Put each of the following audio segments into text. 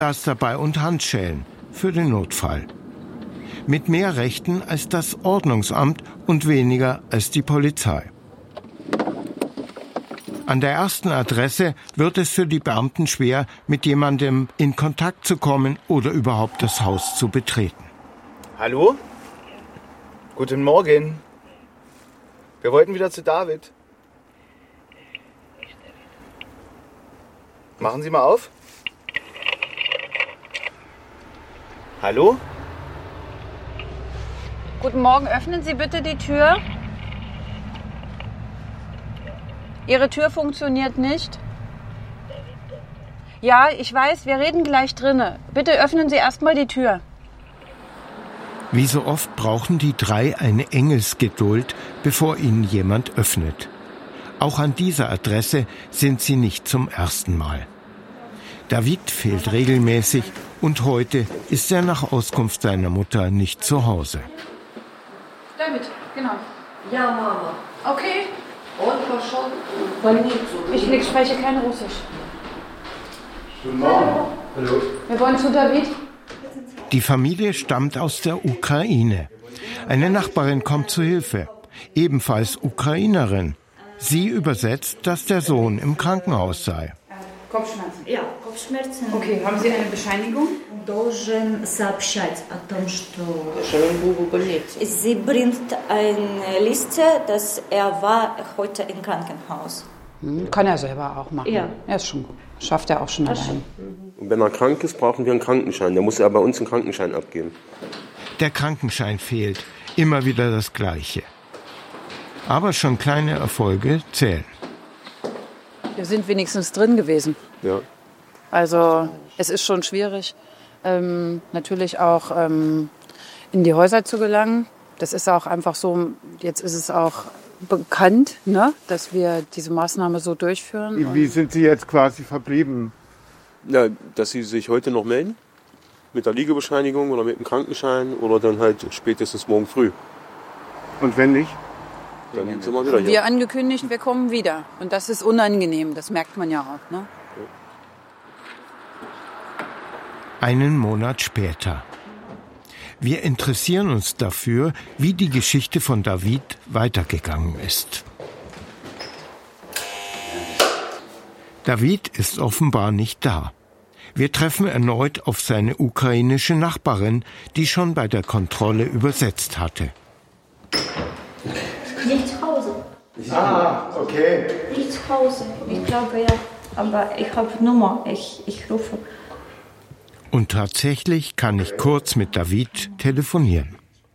Gas dabei und Handschellen für den Notfall. Mit mehr Rechten als das Ordnungsamt und weniger als die Polizei. An der ersten Adresse wird es für die Beamten schwer, mit jemandem in Kontakt zu kommen oder überhaupt das Haus zu betreten. Hallo? Guten Morgen. Wir wollten wieder zu David. Machen Sie mal auf. Hallo? Guten Morgen, öffnen Sie bitte die Tür. Ihre Tür funktioniert nicht. Ja, ich weiß, wir reden gleich drinne. Bitte öffnen Sie erstmal die Tür. Wie so oft brauchen die drei eine Engelsgeduld, bevor ihnen jemand öffnet. Auch an dieser Adresse sind sie nicht zum ersten Mal. David fehlt regelmäßig und heute ist er nach Auskunft seiner Mutter nicht zu Hause. David, genau. Ja, Mama. Okay. Und пошел в больницу. Ich spreche kein Russisch. Guten Morgen. Hallo. Wir wollen zu David. Die Familie stammt aus der Ukraine. Eine Nachbarin kommt zu Hilfe, ebenfalls Ukrainerin. Sie übersetzt, dass der Sohn im Krankenhaus sei. Kopfschmerzen. Ja, Kopfschmerzen. Okay, haben Sie eine Bescheinigung? Должен сообщать о том, что sie bringt eine Liste, dass er war heute im Krankenhaus. Kann er selber auch machen. Ja. Er ist schon gut. Schafft er auch schon allein. Und wenn er krank ist, brauchen wir einen Krankenschein. Der muss er bei uns einen Krankenschein abgeben. Der Krankenschein fehlt. Immer wieder das Gleiche. Aber schon kleine Erfolge zählen. Wir sind wenigstens drin gewesen. Ja. Also es ist schon schwierig, natürlich auch in die Häuser zu gelangen. Das ist auch einfach so, jetzt ist es auch bekannt, ne, dass wir diese Maßnahme so durchführen. Wie sind Sie jetzt quasi verblieben? Ja, dass Sie sich heute noch melden, mit der Liegebescheinigung oder mit dem Krankenschein oder dann halt spätestens morgen früh. Und wenn nicht? Dann sind wir wieder hier. Wie angekündigt, wir kommen wieder. Und das ist unangenehm, das merkt man ja auch. Ne? Einen Monat später. Wir interessieren uns dafür, wie die Geschichte von David weitergegangen ist. David ist offenbar nicht da. Wir treffen erneut auf seine ukrainische Nachbarin, die schon bei der Kontrolle übersetzt hatte. Nicht zu Hause. Okay. Nicht zu Hause. Ich glaube ja. Aber ich habe Nummer. Ich rufe. Und tatsächlich kann ich kurz mit David telefonieren.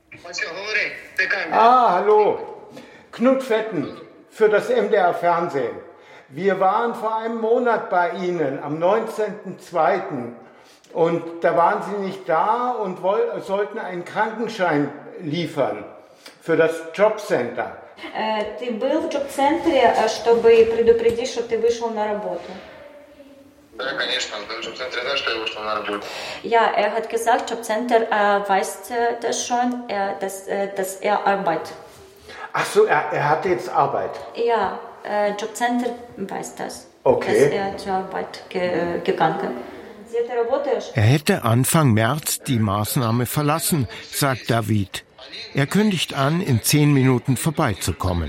Hallo. Knut Fetten für das MDR Fernsehen. Wir waren vor einem Monat bei Ihnen, am 19.02. Und da waren Sie nicht da und sollten einen Krankenschein liefern für das Jobcenter. Ты был в джоб-центре, чтобы предупредить, что ты вышел на работу? Да, конечно, в Jobcenter знает, что я вышел на работу. Ja, er hat gesagt, Jobcenter weiß das schon, dass er arbeitet. Ach so, er hat jetzt Arbeit. Ja, Jobcenter weiß das, Okay. dass er zur Arbeit gegangen ist. Er hätte Anfang März die Maßnahme verlassen, sagt David. Er kündigt an, in 10 Minuten vorbeizukommen.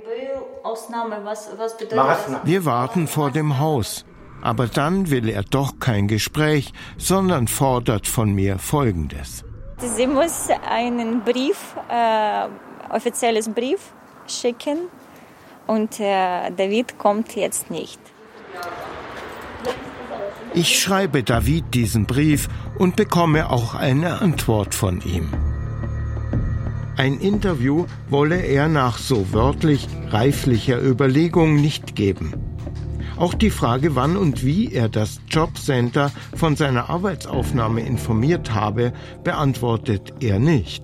Wir warten vor dem Haus. Aber dann will er doch kein Gespräch, sondern fordert von mir Folgendes. Sie muss einen Brief, offizielles Brief schicken und David kommt jetzt nicht. Ich schreibe David diesen Brief und bekomme auch eine Antwort von ihm. Ein Interview wolle er nach so wörtlich reiflicher Überlegung nicht geben. Auch die Frage, wann und wie er das Jobcenter von seiner Arbeitsaufnahme informiert habe, beantwortet er nicht.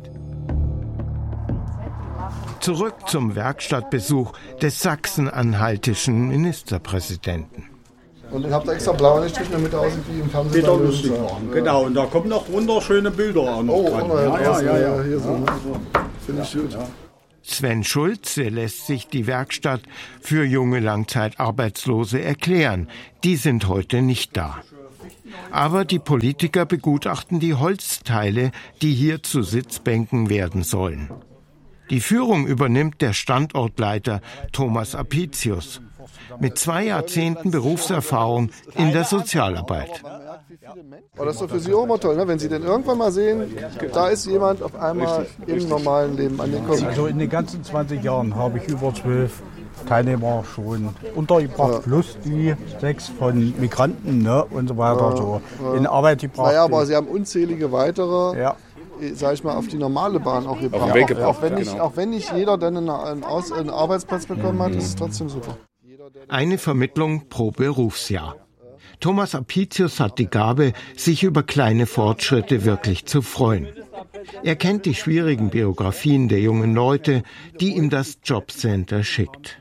Zurück zum Werkstattbesuch des sachsen-anhaltischen Ministerpräsidenten. Und ihr habt extra blau angestrichen, damit er aussieht wie im Fernsehen. Peter Lustig. Genau, und da kommen noch wunderschöne Bilder an. Oh, ja. Hier so, ne? Finde ich gut. Ja. Sven Schulze lässt sich die Werkstatt für junge Langzeitarbeitslose erklären. Die sind heute nicht da. Aber die Politiker begutachten die Holzteile, die hier zu Sitzbänken werden sollen. Die Führung übernimmt der Standortleiter Thomas Apicius mit 2 Jahrzehnten Berufserfahrung in der Sozialarbeit. Aber das ist doch für Sie auch immer toll, ne? Wenn Sie denn irgendwann mal sehen, da ist jemand auf einmal im normalen Leben angekommen. Also in den ganzen 20 Jahren habe ich über 12 Teilnehmer schon untergebracht, plus die 6 von Migranten, ne, und so weiter, so in Arbeit gebracht. Naja, aber Sie haben unzählige weitere, sag ich mal, auf die normale Bahn auch gebracht. Auch wenn nicht jeder dann einen Arbeitsplatz bekommen hat, ist es trotzdem super. Eine Vermittlung pro Berufsjahr. Thomas Apicius hat die Gabe, sich über kleine Fortschritte wirklich zu freuen. Er kennt die schwierigen Biografien der jungen Leute, die ihm das Jobcenter schickt.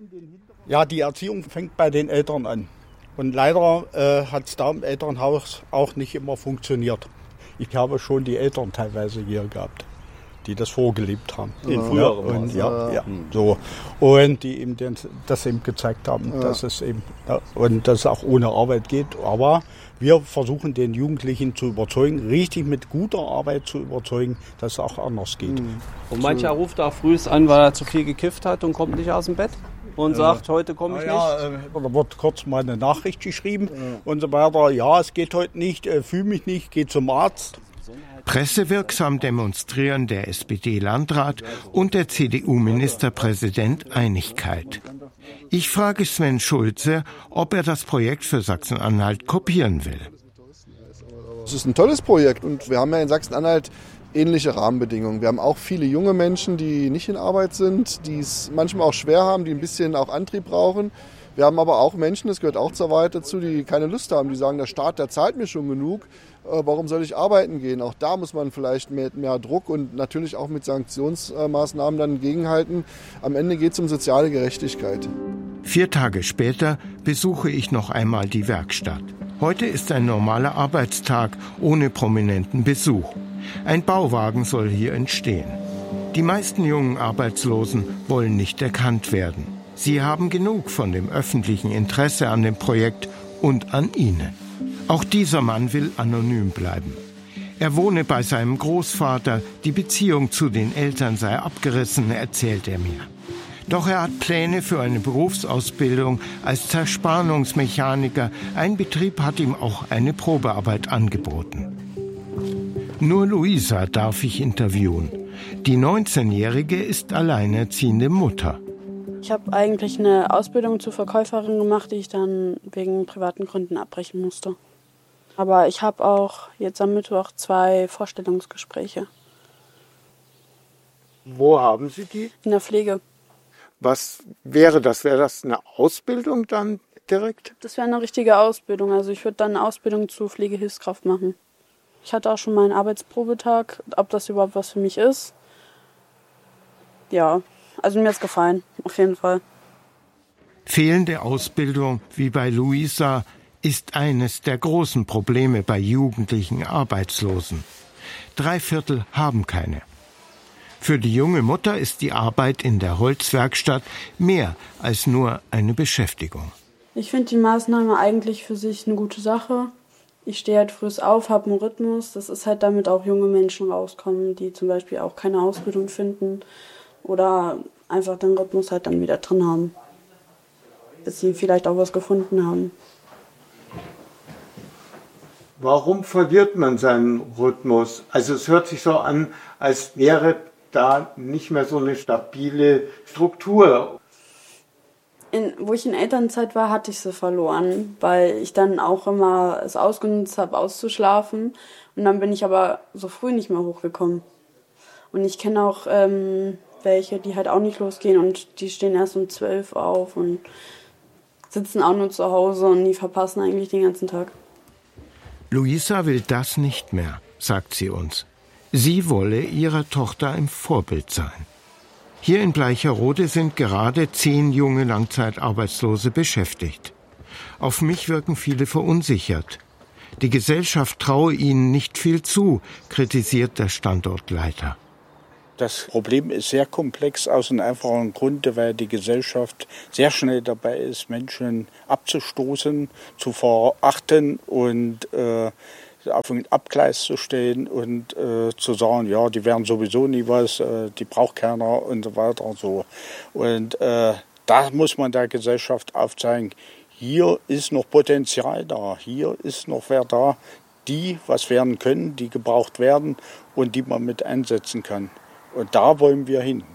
Ja, die Erziehung fängt bei den Eltern an. Und leider hat es da im Elternhaus auch nicht immer funktioniert. Ich habe schon die Eltern teilweise hier gehabt, die das vorgelebt haben. In früheren so. Und die eben das eben gezeigt haben, dass es eben und dass es auch ohne Arbeit geht. Aber wir versuchen den Jugendlichen zu überzeugen, richtig mit guter Arbeit zu überzeugen, dass es auch anders geht. Und mancher ruft auch früh an, weil er zu viel gekifft hat und kommt nicht aus dem Bett und sagt, heute komme ich nicht. Da wird kurz mal eine Nachricht geschrieben und so weiter. Ja, es geht heute nicht, fühle mich nicht, geh zum Arzt. Pressewirksam demonstrieren der SPD-Landrat und der CDU-Ministerpräsident Einigkeit. Ich frage Sven Schulze, ob er das Projekt für Sachsen-Anhalt kopieren will. Es ist ein tolles Projekt und wir haben ja in Sachsen-Anhalt ähnliche Rahmenbedingungen. Wir haben auch viele junge Menschen, die nicht in Arbeit sind, die es manchmal auch schwer haben, die ein bisschen auch Antrieb brauchen. Wir haben aber auch Menschen, das gehört auch zur Wahrheit dazu, die keine Lust haben, die sagen, der Staat, der zahlt mir schon genug, warum soll ich arbeiten gehen? Auch da muss man vielleicht mit mehr Druck und natürlich auch mit Sanktionsmaßnahmen dann gegenhalten. Am Ende geht es um soziale Gerechtigkeit. 4 Tage später besuche ich noch einmal die Werkstatt. Heute ist ein normaler Arbeitstag ohne prominenten Besuch. Ein Bauwagen soll hier entstehen. Die meisten jungen Arbeitslosen wollen nicht erkannt werden. Sie haben genug von dem öffentlichen Interesse an dem Projekt und an ihnen. Auch dieser Mann will anonym bleiben. Er wohne bei seinem Großvater, die Beziehung zu den Eltern sei abgerissen, erzählt er mir. Doch er hat Pläne für eine Berufsausbildung als Zerspannungsmechaniker. Ein Betrieb hat ihm auch eine Probearbeit angeboten. Nur Luisa darf ich interviewen. Die 19-Jährige ist alleinerziehende Mutter. Ich habe eigentlich eine Ausbildung zur Verkäuferin gemacht, die ich dann wegen privaten Gründen abbrechen musste. Aber ich habe auch jetzt am Mittwoch 2 Vorstellungsgespräche. Wo haben Sie die? In der Pflege. Was wäre das? Wäre das eine Ausbildung dann direkt? Das wäre eine richtige Ausbildung. Also ich würde dann eine Ausbildung zur Pflegehilfskraft machen. Ich hatte auch schon mal einen Arbeitsprobetag, ob das überhaupt was für mich ist. Ja, also mir hat es gefallen, auf jeden Fall. Fehlende Ausbildung, wie bei Luisa, ist eines der großen Probleme bei jugendlichen Arbeitslosen. 3/4 haben keine. Für die junge Mutter ist die Arbeit in der Holzwerkstatt mehr als nur eine Beschäftigung. Ich finde die Maßnahme eigentlich für sich eine gute Sache. Ich stehe halt früh auf, habe einen Rhythmus. Das ist halt, damit auch junge Menschen rauskommen, die zum Beispiel auch keine Ausbildung finden oder einfach den Rhythmus halt dann wieder drin haben, bis sie vielleicht auch was gefunden haben. Warum verliert man seinen Rhythmus? Also es hört sich so an, als wäre da nicht mehr so eine stabile Struktur. Wo ich in Elternzeit war, hatte ich sie verloren, weil ich dann auch immer es ausgenutzt habe, auszuschlafen. Und dann bin ich aber so früh nicht mehr hochgekommen. Und ich kenne auch welche, die halt auch nicht losgehen und die stehen erst um 12 auf und sitzen auch nur zu Hause und die verpassen eigentlich den ganzen Tag. Luisa will das nicht mehr, sagt sie uns. Sie wolle ihrer Tochter ein Vorbild sein. Hier in Bleicherode sind gerade 10 junge Langzeitarbeitslose beschäftigt. Auf mich wirken viele verunsichert. Die Gesellschaft traue ihnen nicht viel zu, kritisiert der Standortleiter. Das Problem ist sehr komplex aus einem einfachen Grunde, weil die Gesellschaft sehr schnell dabei ist, Menschen abzustoßen, zu verachten und auf ein Abgleis zu stellen und zu sagen, ja, die werden sowieso nie was, die braucht keiner und so weiter und so. Und da muss man der Gesellschaft aufzeigen, hier ist noch Potenzial da, hier ist noch wer da, die was werden können, die gebraucht werden und die man mit einsetzen kann. Und da wollen wir hin,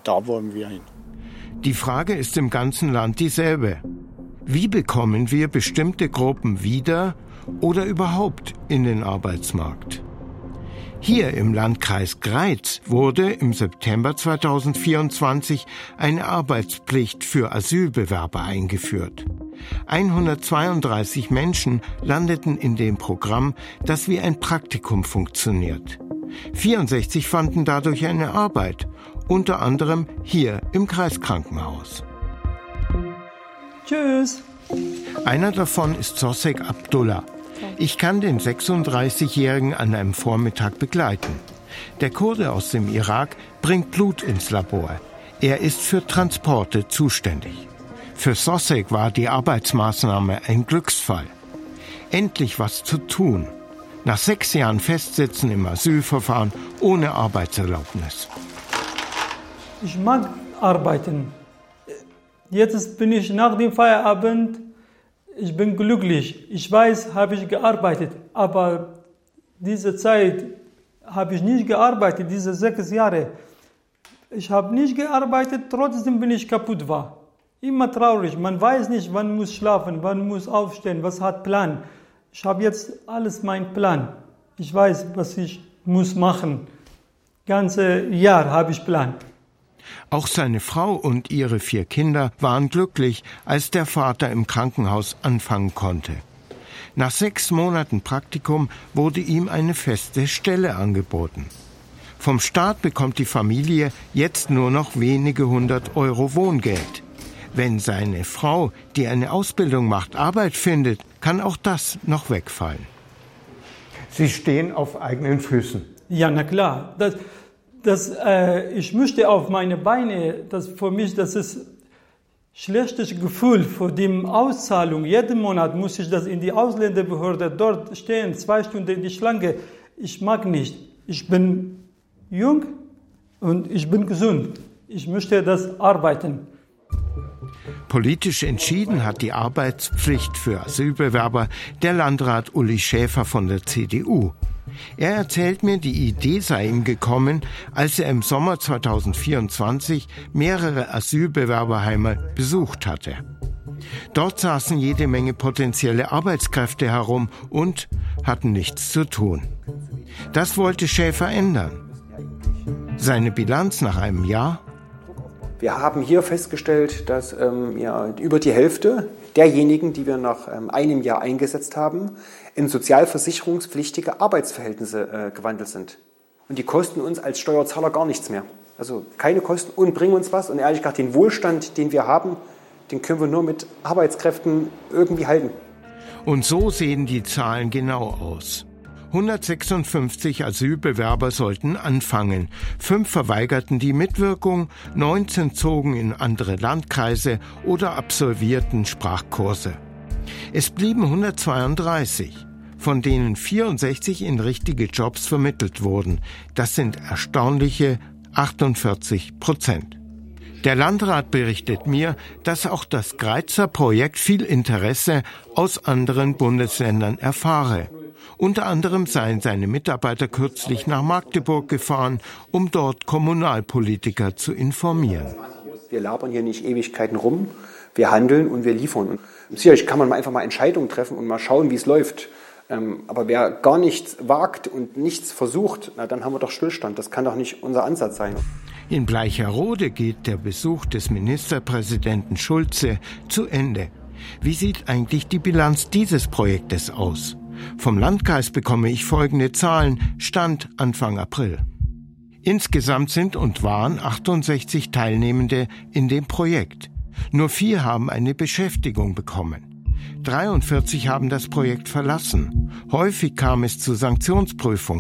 Die Frage ist im ganzen Land dieselbe. Wie bekommen wir bestimmte Gruppen wieder oder überhaupt in den Arbeitsmarkt? Hier im Landkreis Greiz wurde im September 2024 eine Arbeitspflicht für Asylbewerber eingeführt. 132 Menschen landeten in dem Programm, das wie ein Praktikum funktioniert. 64 fanden dadurch eine Arbeit, unter anderem hier im Kreiskrankenhaus. Tschüss. Einer davon ist Sosek Abdullah. Ich kann den 36-Jährigen an einem Vormittag begleiten. Der Kurde aus dem Irak bringt Blut ins Labor. Er ist für Transporte zuständig. Für Sosek war die Arbeitsmaßnahme ein Glücksfall. Endlich was zu tun. Nach 6 Jahren Festsitzen im Asylverfahren ohne Arbeitserlaubnis. Ich mag arbeiten. Jetzt bin ich nach dem Feierabend, ich bin glücklich. Ich weiß, habe ich gearbeitet, aber diese Zeit habe ich nicht gearbeitet, diese 6 Jahre. Ich habe nicht gearbeitet, trotzdem bin ich kaputt war. Immer traurig, man weiß nicht, wann muss schlafen, wann muss aufstehen, was hat Plan. Ich habe jetzt alles mein Plan. Ich weiß, was ich muss machen. Ganze Jahr habe ich Plan. Auch seine Frau und ihre 4 Kinder waren glücklich, als der Vater im Krankenhaus anfangen konnte. Nach 6 Monaten Praktikum wurde ihm eine feste Stelle angeboten. Vom Staat bekommt die Familie jetzt nur noch wenige 100 € Wohngeld. Wenn seine Frau, die eine Ausbildung macht, Arbeit findet, kann auch das noch wegfallen. Sie stehen auf eigenen Füßen. Ja, na klar. Ich möchte auf meine Beine, für mich, das ist schlechtes Gefühl vor dem Auszahlung. Jeden Monat muss ich das in die Ausländerbehörde dort stehen, 2 Stunden in die Schlange. Ich mag nicht. Ich bin jung und ich bin gesund. Ich möchte das arbeiten. Politisch entschieden hat die Arbeitspflicht für Asylbewerber der Landrat Uli Schäfer von der CDU. Er erzählt mir, die Idee sei ihm gekommen, als er im Sommer 2024 mehrere Asylbewerberheime besucht hatte. Dort saßen jede Menge potenzielle Arbeitskräfte herum und hatten nichts zu tun. Das wollte Schäfer ändern. Seine Bilanz nach einem Jahr: Wir haben hier festgestellt, dass über die Hälfte derjenigen, die wir nach einem Jahr eingesetzt haben, in sozialversicherungspflichtige Arbeitsverhältnisse gewandelt sind. Und die kosten uns als Steuerzahler gar nichts mehr. Also keine Kosten und bringen uns was. Und ehrlich gesagt, den Wohlstand, den wir haben, den können wir nur mit Arbeitskräften irgendwie halten. Und so sehen die Zahlen genau aus. 156 Asylbewerber sollten anfangen. 5 verweigerten die Mitwirkung, 19 zogen in andere Landkreise oder absolvierten Sprachkurse. Es blieben 132, von denen 64 in richtige Jobs vermittelt wurden. Das sind erstaunliche 48%. Der Landrat berichtet mir, dass auch das Greizer Projekt viel Interesse aus anderen Bundesländern erfahre. Unter anderem seien seine Mitarbeiter kürzlich nach Magdeburg gefahren, um dort Kommunalpolitiker zu informieren. Wir labern hier nicht Ewigkeiten rum, wir handeln und wir liefern. Sicherlich kann man einfach mal Entscheidungen treffen und mal schauen, wie es läuft. Aber wer gar nichts wagt und nichts versucht, na, dann haben wir doch Stillstand. Das kann doch nicht unser Ansatz sein. In Bleicherode geht der Besuch des Ministerpräsidenten Schulze zu Ende. Wie sieht eigentlich die Bilanz dieses Projektes aus? Vom Landkreis bekomme ich folgende Zahlen, Stand Anfang April. Insgesamt sind und waren 68 Teilnehmende in dem Projekt. Nur 4 haben eine Beschäftigung bekommen. 43 haben das Projekt verlassen. Häufig kam es zu Sanktionsprüfungen.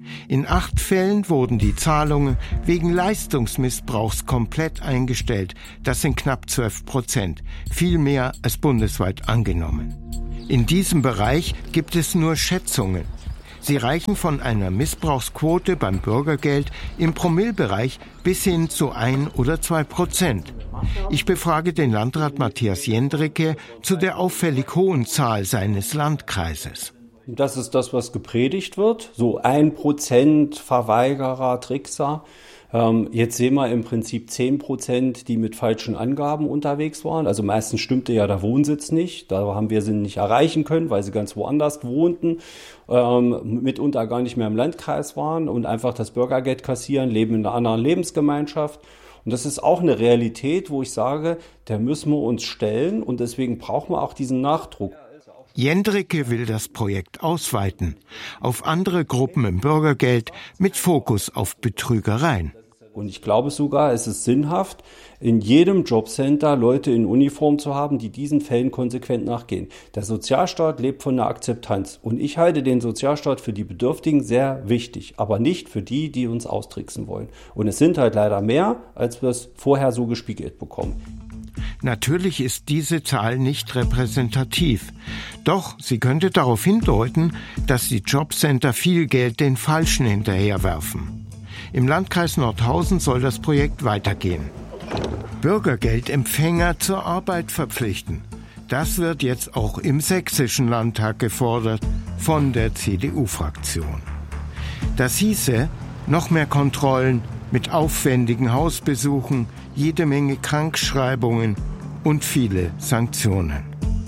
In 8 Fällen wurden die Zahlungen wegen Leistungsmissbrauchs komplett eingestellt. Das sind knapp 12%, viel mehr als bundesweit angenommen. In diesem Bereich gibt es nur Schätzungen. Sie reichen von einer Missbrauchsquote beim Bürgergeld im Promillebereich bis hin zu 1 oder 2%. Ich befrage den Landrat Matthias Jendricke zu der auffällig hohen Zahl seines Landkreises. Das ist das, was gepredigt wird, so 1% Verweigerer, Trickser. Jetzt sehen wir im Prinzip 10%, die mit falschen Angaben unterwegs waren. Also meistens stimmte ja der Wohnsitz nicht. Da haben wir sie nicht erreichen können, weil sie ganz woanders wohnten, mitunter gar nicht mehr im Landkreis waren und einfach das Bürgergeld kassieren, leben in einer anderen Lebensgemeinschaft. Und das ist auch eine Realität, wo ich sage, der müssen wir uns stellen und deswegen brauchen wir auch diesen Nachdruck. Jendricke will das Projekt ausweiten auf andere Gruppen im Bürgergeld mit Fokus auf Betrügereien. Und ich glaube sogar, es ist sinnhaft, in jedem Jobcenter Leute in Uniform zu haben, die diesen Fällen konsequent nachgehen. Der Sozialstaat lebt von der Akzeptanz. Und ich halte den Sozialstaat für die Bedürftigen sehr wichtig, aber nicht für die, die uns austricksen wollen. Und es sind halt leider mehr, als wir es vorher so gespiegelt bekommen. Natürlich ist diese Zahl nicht repräsentativ. Doch sie könnte darauf hindeuten, dass die Jobcenter viel Geld den Falschen hinterherwerfen. Im Landkreis Nordhausen soll das Projekt weitergehen. Bürgergeldempfänger zur Arbeit verpflichten. Das wird jetzt auch im Sächsischen Landtag gefordert von der CDU-Fraktion. Das hieße noch mehr Kontrollen mit aufwendigen Hausbesuchen, jede Menge Krankschreibungen und viele Sanktionen.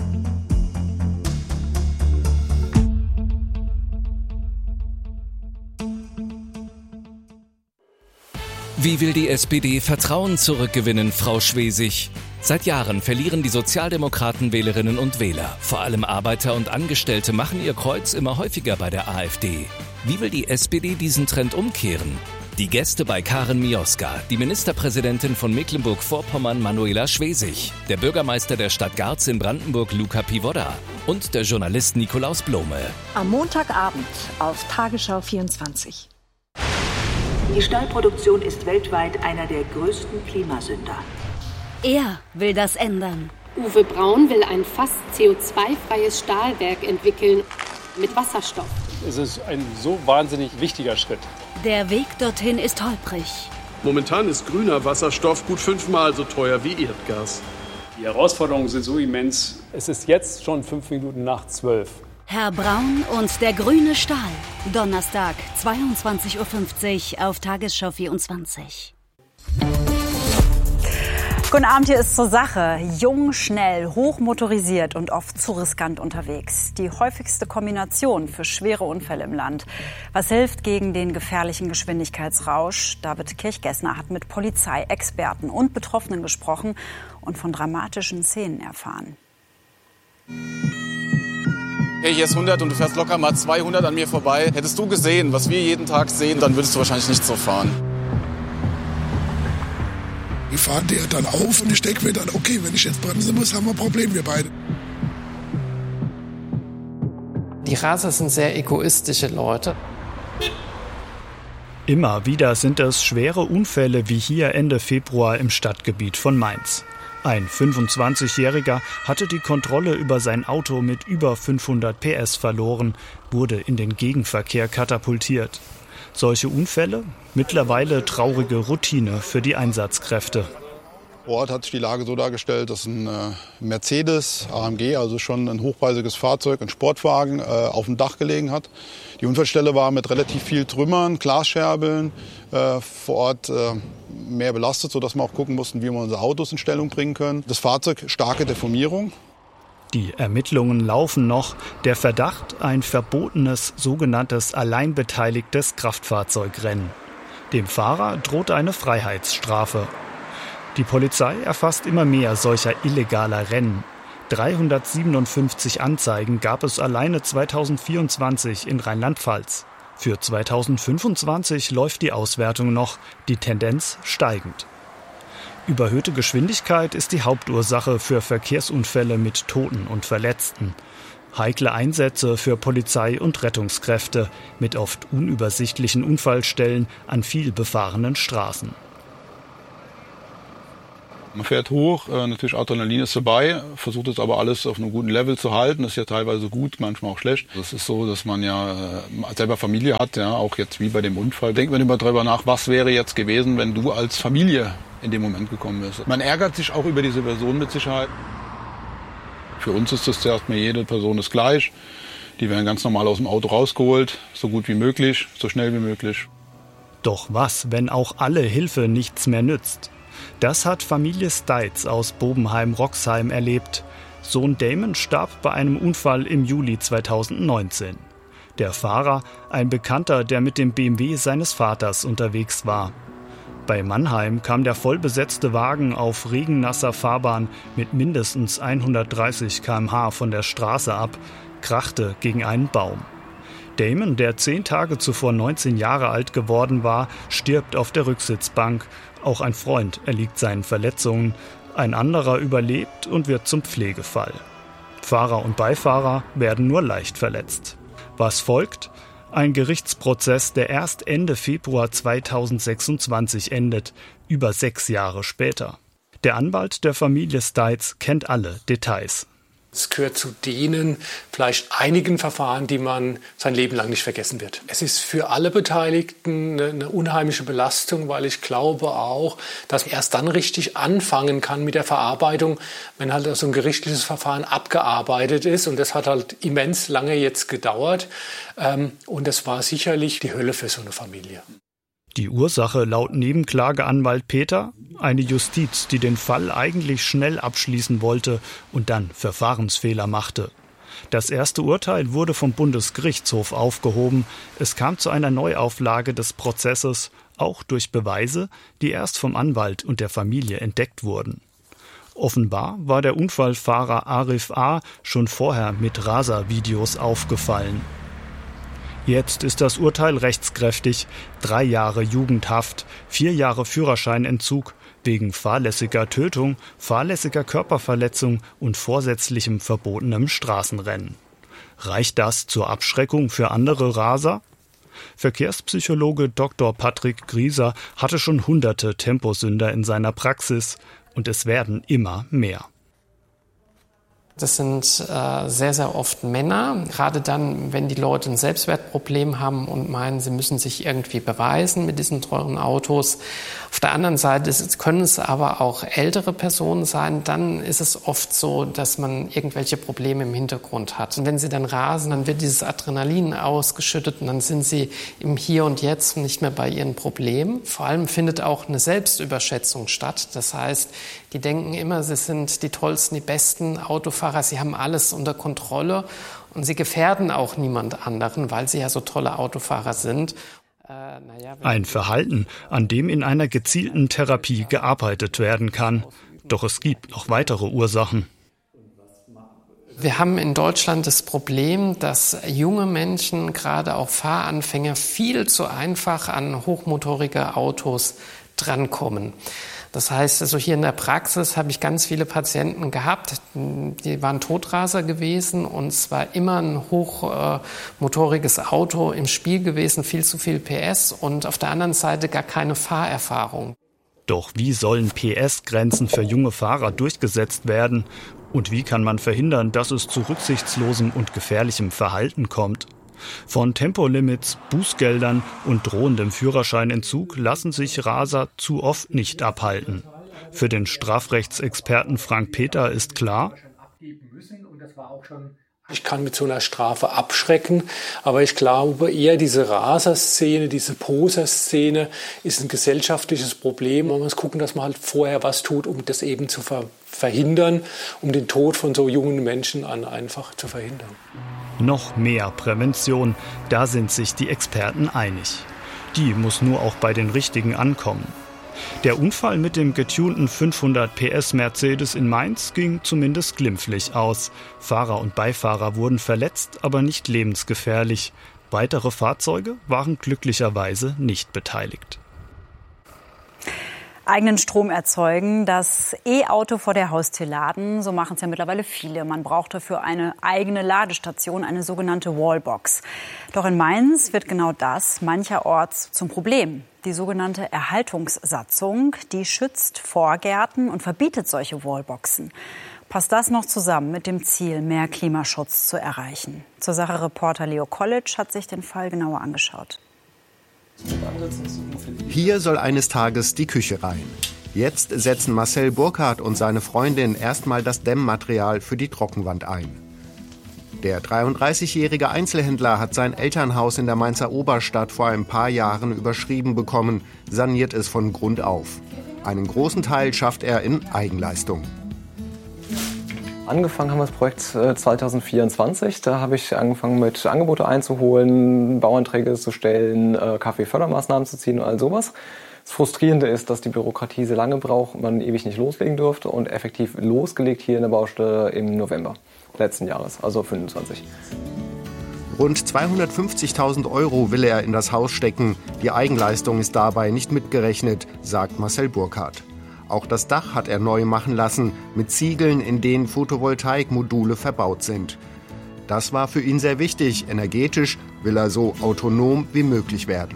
Wie will die SPD Vertrauen zurückgewinnen, Frau Schwesig? Seit Jahren verlieren die Sozialdemokraten Wählerinnen und Wähler. Vor allem Arbeiter und Angestellte machen ihr Kreuz immer häufiger bei der AfD. Wie will die SPD diesen Trend umkehren? Die Gäste bei Karin Mioska, die Ministerpräsidentin von Mecklenburg-Vorpommern Manuela Schwesig, der Bürgermeister der Stadt Garz in Brandenburg Luca Pivoda und der Journalist Nikolaus Blome. Am Montagabend auf Tagesschau 24. Die Stahlproduktion ist weltweit einer der größten Klimasünder. Er will das ändern. Uwe Braun will ein fast CO2-freies Stahlwerk entwickeln mit Wasserstoff. Es ist ein so wahnsinnig wichtiger Schritt. Der Weg dorthin ist holprig. Momentan ist grüner Wasserstoff gut 5-mal so teuer wie Erdgas. Die Herausforderungen sind so immens. Es ist jetzt schon 5 Minuten nach 12. Herr Braun und der grüne Stahl. Donnerstag, 22.50 Uhr auf Tagesschau 24. Guten Abend, hier ist zur Sache. Jung, schnell, hochmotorisiert und oft zu riskant unterwegs. Die häufigste Kombination für schwere Unfälle im Land. Was hilft gegen den gefährlichen Geschwindigkeitsrausch? David Kirchgessner hat mit Polizei, Experten und Betroffenen gesprochen und von dramatischen Szenen erfahren. Hey, hier ist 100 und du fährst locker mal 200 an mir vorbei. Hättest du gesehen, was wir jeden Tag sehen, dann würdest du wahrscheinlich nicht so fahren. Wir fahren der dann auf und ich denke mir dann, okay, wenn ich jetzt bremsen muss, haben wir ein Problem, wir beide. Die Raser sind sehr egoistische Leute. Immer wieder sind es schwere Unfälle wie hier Ende Februar im Stadtgebiet von Mainz. Ein 25-Jähriger hatte die Kontrolle über sein Auto mit über 500 PS verloren, wurde in den Gegenverkehr katapultiert. Solche Unfälle? Mittlerweile traurige Routine für die Einsatzkräfte. Vor Ort hat sich die Lage so dargestellt, dass ein Mercedes AMG, also schon ein hochpreisiges Fahrzeug, ein Sportwagen, auf dem Dach gelegen hat. Die Unfallstelle war mit relativ viel Trümmern, Glasscherbeln vor Ort mehr belastet, sodass wir auch gucken mussten, wie wir unsere Autos in Stellung bringen können. Das Fahrzeug, starke Deformierung. Die Ermittlungen laufen noch. Der Verdacht, ein verbotenes, sogenanntes alleinbeteiligtes Kraftfahrzeugrennen. Dem Fahrer droht eine Freiheitsstrafe. Die Polizei erfasst immer mehr solcher illegaler Rennen. 357 Anzeigen gab es alleine 2024 in Rheinland-Pfalz. Für 2025 läuft die Auswertung noch, die Tendenz steigend. Überhöhte Geschwindigkeit ist die Hauptursache für Verkehrsunfälle mit Toten und Verletzten. Heikle Einsätze für Polizei und Rettungskräfte mit oft unübersichtlichen Unfallstellen an viel befahrenen Straßen. Man fährt hoch, natürlich Adrenalin ist dabei, versucht es aber alles auf einem guten Level zu halten. Das ist ja teilweise gut, manchmal auch schlecht. Das ist so, dass man ja selber Familie hat, ja, auch jetzt wie bei dem Unfall. Denkt man immer darüber nach, was wäre jetzt gewesen, wenn du als Familie in dem Moment gekommen bist. Man ärgert sich auch über diese Person mit Sicherheit. Für uns ist das zuerst mal, jede Person ist gleich. Die werden ganz normal aus dem Auto rausgeholt, so gut wie möglich, so schnell wie möglich. Doch was, wenn auch alle Hilfe nichts mehr nützt? Das hat Familie Steitz aus Bobenheim-Roxheim erlebt. Sohn Damon starb bei einem Unfall im Juli 2019. Der Fahrer, ein Bekannter, der mit dem BMW seines Vaters unterwegs war. Bei Mannheim kam der vollbesetzte Wagen auf regennasser Fahrbahn mit mindestens 130 km/h von der Straße ab, krachte gegen einen Baum. Damon, der 10 Tage zuvor 19 Jahre alt geworden war, stirbt auf der Rücksitzbank. Auch ein Freund erliegt seinen Verletzungen. Ein anderer überlebt und wird zum Pflegefall. Fahrer und Beifahrer werden nur leicht verletzt. Was folgt? Ein Gerichtsprozess, der erst Ende Februar 2026 endet, über 6 Jahre später. Der Anwalt der Familie Steitz kennt alle Details. Es gehört zu denen, vielleicht einigen Verfahren, die man sein Leben lang nicht vergessen wird. Es ist für alle Beteiligten eine unheimliche Belastung, weil ich glaube auch, dass man erst dann richtig anfangen kann mit der Verarbeitung, wenn halt so ein gerichtliches Verfahren abgearbeitet ist. Und das hat halt immens lange jetzt gedauert. Und das war sicherlich die Hölle für so eine Familie. Die Ursache laut Nebenklageanwalt Peter? Eine Justiz, die den Fall eigentlich schnell abschließen wollte und dann Verfahrensfehler machte. Das erste Urteil wurde vom Bundesgerichtshof aufgehoben. Es kam zu einer Neuauflage des Prozesses, auch durch Beweise, die erst vom Anwalt und der Familie entdeckt wurden. Offenbar war der Unfallfahrer Arif A. schon vorher mit Raser-Videos aufgefallen. Jetzt ist das Urteil rechtskräftig. 3 Jahre Jugendhaft, 4 Jahre Führerscheinentzug wegen fahrlässiger Tötung, fahrlässiger Körperverletzung und vorsätzlichem verbotenem Straßenrennen. Reicht das zur Abschreckung für andere Raser? Verkehrspsychologe Dr. Patrick Grieser hatte schon hunderte Temposünder in seiner Praxis und es werden immer mehr. Das sind sehr, sehr oft Männer, gerade dann, wenn die Leute ein Selbstwertproblem haben und meinen, sie müssen sich irgendwie beweisen mit diesen teuren Autos. Auf der anderen Seite können es aber auch ältere Personen sein. Dann ist es oft so, dass man irgendwelche Probleme im Hintergrund hat. Und wenn sie dann rasen, dann wird dieses Adrenalin ausgeschüttet und dann sind sie im Hier und Jetzt nicht mehr bei ihren Problemen. Vor allem findet auch eine Selbstüberschätzung statt. Das heißt, die denken immer, sie sind die tollsten, die besten Autofahrer. Sie haben alles unter Kontrolle und sie gefährden auch niemand anderen, weil sie ja so tolle Autofahrer sind. Ein Verhalten, an dem in einer gezielten Therapie gearbeitet werden kann. Doch es gibt noch weitere Ursachen. Wir haben in Deutschland das Problem, dass junge Menschen, gerade auch Fahranfänger, viel zu einfach an hochmotorige Autos drankommen. Das heißt, also hier in der Praxis habe ich ganz viele Patienten gehabt, die waren Totraser gewesen und es war immer ein hochmotoriges Auto im Spiel gewesen, viel zu viel PS und auf der anderen Seite gar keine Fahrerfahrung. Doch wie sollen PS-Grenzen für junge Fahrer durchgesetzt werden? Und wie kann man verhindern, dass es zu rücksichtslosem und gefährlichem Verhalten kommt? Von Tempolimits, Bußgeldern und drohendem Führerscheinentzug lassen sich Raser zu oft nicht abhalten. Für den Strafrechtsexperten Frank Peter ist klar: Ich kann mit so einer Strafe abschrecken, aber ich glaube eher diese Raser-Szene, diese Poser-Szene ist ein gesellschaftliches Problem. Man muss gucken, dass man halt vorher was tut, um das eben zu verhindern, um den Tod von so jungen Menschen einfach zu verhindern. Noch mehr Prävention, da sind sich die Experten einig. Die muss nur auch bei den Richtigen ankommen. Der Unfall mit dem getunten 500 PS Mercedes in Mainz ging zumindest glimpflich aus. Fahrer und Beifahrer wurden verletzt, aber nicht lebensgefährlich. Weitere Fahrzeuge waren glücklicherweise nicht beteiligt. eigenen Strom erzeugen, das E-Auto vor der Haustür laden. So machen es ja mittlerweile viele. Man braucht dafür eine eigene Ladestation, eine sogenannte Wallbox. Doch in Mainz wird genau das mancherorts zum Problem. Die sogenannte Erhaltungssatzung, die schützt Vorgärten und verbietet solche Wallboxen. Passt das noch zusammen mit dem Ziel, mehr Klimaschutz zu erreichen? Zur Sache Reporter Leo College hat sich den Fall genauer angeschaut. Hier soll eines Tages die Küche rein. Jetzt setzen Marcel Burkhardt und seine Freundin erstmal das Dämmmaterial für die Trockenwand ein. Der 33-jährige Einzelhändler hat sein Elternhaus in der Mainzer Oberstadt vor ein paar Jahren überschrieben bekommen, saniert es von Grund auf. Einen großen Teil schafft er in Eigenleistung. Angefangen haben wir das Projekt 2024. Da habe ich angefangen mit Angebote einzuholen, Bauanträge zu stellen, KfW-Fördermaßnahmen zu ziehen und all sowas. Das Frustrierende ist, dass die Bürokratie sehr lange braucht, man ewig nicht loslegen durfte und effektiv losgelegt hier in der Baustelle im November letzten Jahres, also 25. Rund 250.000 € will er in das Haus stecken. Die Eigenleistung ist dabei nicht mitgerechnet, sagt Marcel Burkhardt. Auch das Dach hat er neu machen lassen, mit Ziegeln, in denen Photovoltaikmodule verbaut sind. Das war für ihn sehr wichtig. Energetisch will er so autonom wie möglich werden.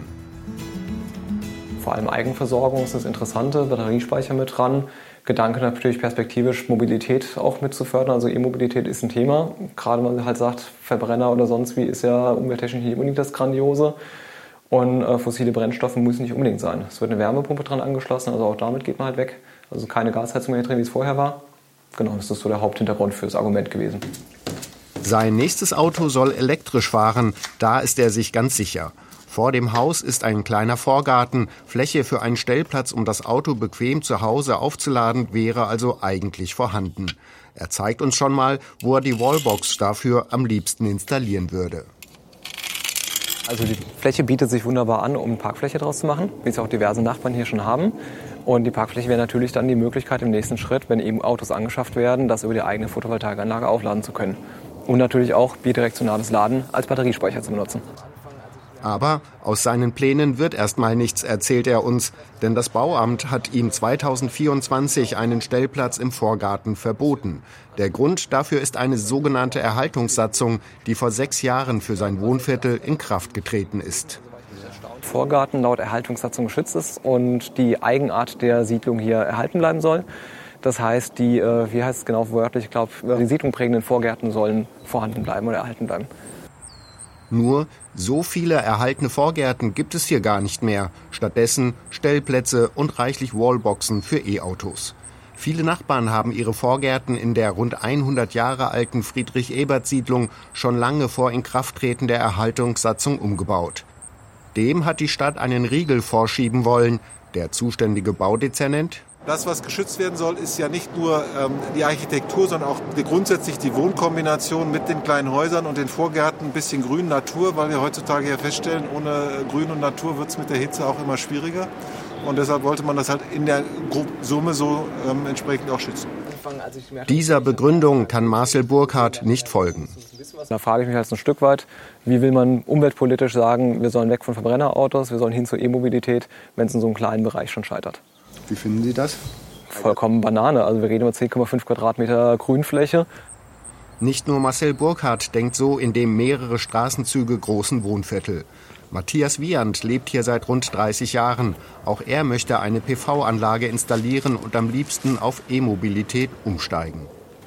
Vor allem Eigenversorgung ist das Interessante, Batteriespeicher mit dran. Gedanke natürlich perspektivisch Mobilität auch mit zu fördern. Also E-Mobilität ist ein Thema. Gerade wenn man halt sagt, Verbrenner oder sonst wie ist ja umwelttechnisch nicht unbedingt das Grandiose. Und fossile Brennstoffe müssen nicht unbedingt sein. Es wird eine Wärmepumpe dran angeschlossen, also auch damit geht man halt weg. Also keine Gasheizung mehr drin, wie es vorher war. Genau, das ist so der Haupthintergrund für das Argument gewesen. Sein nächstes Auto soll elektrisch fahren, da ist er sich ganz sicher. Vor dem Haus ist ein kleiner Vorgarten, Fläche für einen Stellplatz, um das Auto bequem zu Hause aufzuladen, wäre also eigentlich vorhanden. Er zeigt uns schon mal, wo er die Wallbox dafür am liebsten installieren würde. Also die Fläche bietet sich wunderbar an, um Parkfläche draus zu machen, wie es auch diverse Nachbarn hier schon haben. Und die Parkfläche wäre natürlich dann die Möglichkeit im nächsten Schritt, wenn eben Autos angeschafft werden, das über die eigene Photovoltaikanlage aufladen zu können. Und natürlich auch bidirektionales Laden als Batteriespeicher zu benutzen. Aber aus seinen Plänen wird erstmal nichts, erzählt er uns, denn das Bauamt hat ihm 2024 einen Stellplatz im Vorgarten verboten. Der Grund dafür ist eine sogenannte Erhaltungssatzung, die vor 6 Jahren für sein Wohnviertel in Kraft getreten ist. Vorgarten laut Erhaltungssatzung geschützt ist und die Eigenart der Siedlung hier erhalten bleiben soll. Das heißt, die, wie heißt es genau wörtlich, ich glaube, die Siedlung prägenden Vorgärten sollen vorhanden bleiben oder erhalten bleiben. Nur so viele erhaltene Vorgärten gibt es hier gar nicht mehr. Stattdessen Stellplätze und reichlich Wallboxen für E-Autos. Viele Nachbarn haben ihre Vorgärten in der rund 100 Jahre alten Friedrich-Ebert-Siedlung schon lange vor Inkrafttreten der Erhaltungssatzung umgebaut. Dem hat die Stadt einen Riegel vorschieben wollen. Der zuständige Baudezernent: Das, was geschützt werden soll, ist ja nicht nur die Architektur, sondern auch grundsätzlich die Wohnkombination mit den kleinen Häusern und den Vorgärten, ein bisschen Grün, Natur, weil wir heutzutage ja feststellen, ohne Grün und Natur wird es mit der Hitze auch immer schwieriger. Und deshalb wollte man das halt in der Summe so entsprechend auch schützen. Dieser Begründung kann Marcel Burkhardt nicht folgen. Da frage ich mich halt ein Stück weit, wie will man umweltpolitisch sagen, wir sollen weg von Verbrennerautos, wir sollen hin zur E-Mobilität, wenn es in so einem kleinen Bereich schon scheitert. Wie finden Sie das? Vollkommen Banane. Also wir reden über 10,5 Quadratmeter Grünfläche. Nicht nur Marcel Burkhardt denkt so in dem mehrere Straßenzüge großen Wohnviertel. Matthias Wieand lebt hier seit rund 30 Jahren. Auch er möchte eine PV-Anlage installieren und am liebsten auf E-Mobilität umsteigen.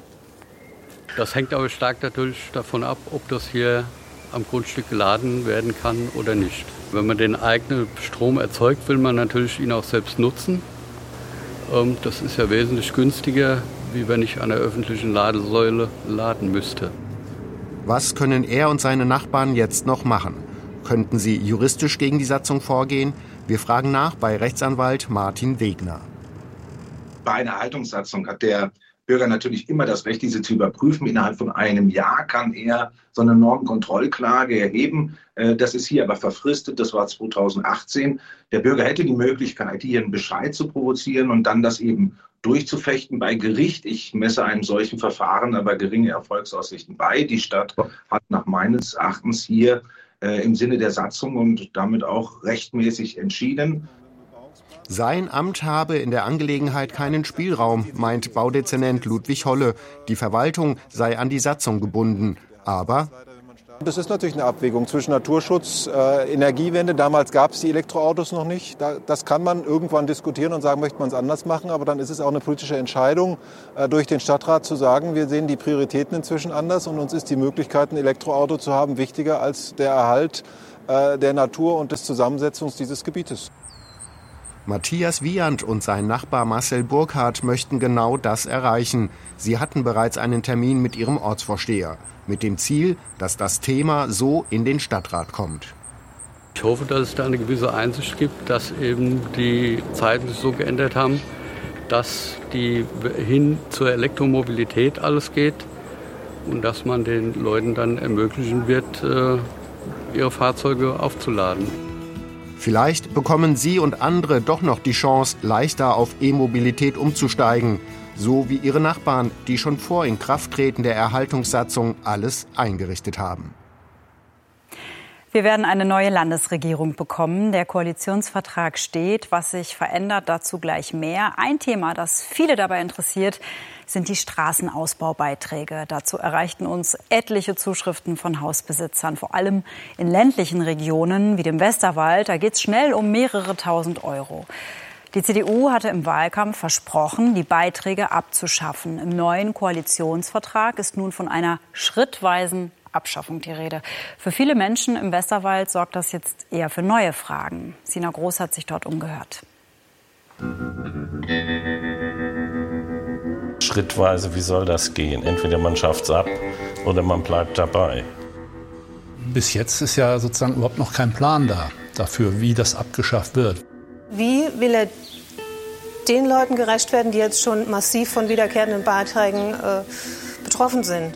Das hängt aber stark natürlich davon ab, ob das hier am Grundstück geladen werden kann oder nicht. Wenn man den eigenen Strom erzeugt, will man natürlich ihn auch selbst nutzen. Das ist ja wesentlich günstiger, wie wenn ich an der öffentlichen Ladesäule laden müsste. Was können er und seine Nachbarn jetzt noch machen? Könnten sie juristisch gegen die Satzung vorgehen? Wir fragen nach bei Rechtsanwalt Martin Wegner. Bei einer Erhaltungssatzung hat der Bürger natürlich immer das Recht, diese zu überprüfen. Innerhalb von einem Jahr kann er so eine Normkontrollklage erheben. Das ist hier aber verfristet. Das war 2018. Der Bürger hätte die Möglichkeit, hier einen Bescheid zu provozieren und dann das eben durchzufechten bei Gericht. Ich messe einem solchen Verfahren aber geringe Erfolgsaussichten bei. Die Stadt hat nach meines Erachtens hier im Sinne der Satzung und damit auch rechtmäßig entschieden. Sein Amt habe in der Angelegenheit keinen Spielraum, meint Baudezernent Ludwig Holle. Die Verwaltung sei an die Satzung gebunden. Aber das ist natürlich eine Abwägung zwischen Naturschutz, Energiewende. Damals gab es die Elektroautos noch nicht. Das kann man irgendwann diskutieren und sagen, möchte man es anders machen. Aber dann ist es auch eine politische Entscheidung durch den Stadtrat zu sagen, wir sehen die Prioritäten inzwischen anders und uns ist die Möglichkeit, ein Elektroauto zu haben, wichtiger als der Erhalt der Natur und des Zusammensetzungs dieses Gebietes. Matthias Wieand und sein Nachbar Marcel Burkhardt möchten genau das erreichen. Sie hatten bereits einen Termin mit ihrem Ortsvorsteher. Mit dem Ziel, dass das Thema so in den Stadtrat kommt. Ich hoffe, dass es da eine gewisse Einsicht gibt, dass eben die Zeiten sich so geändert haben, dass die hin zur Elektromobilität alles geht und dass man den Leuten dann ermöglichen wird, ihre Fahrzeuge aufzuladen. Vielleicht bekommen Sie und andere doch noch die Chance, leichter auf E-Mobilität umzusteigen. So wie ihre Nachbarn, die schon vor Inkrafttreten der Erhaltungssatzung alles eingerichtet haben. Wir werden eine neue Landesregierung bekommen. Der Koalitionsvertrag steht. Was sich verändert, dazu gleich mehr. Ein Thema, das viele dabei interessiert, sind die Straßenausbaubeiträge. Dazu erreichten uns etliche Zuschriften von Hausbesitzern, vor allem in ländlichen Regionen wie dem Westerwald. Da geht es schnell um mehrere tausend Euro. Die CDU hatte im Wahlkampf versprochen, die Beiträge abzuschaffen. Im neuen Koalitionsvertrag ist nun von einer schrittweisen Abschaffung die Rede. Für viele Menschen im Westerwald sorgt das jetzt eher für neue Fragen. Sina Groß hat sich dort umgehört. Schrittweise, wie soll das gehen? Entweder man schafft es ab oder man bleibt dabei. Bis jetzt ist ja sozusagen überhaupt noch kein Plan dafür, wie das abgeschafft wird. Wie will er den Leuten gerecht werden, die jetzt schon massiv von wiederkehrenden Beiträgen betroffen sind?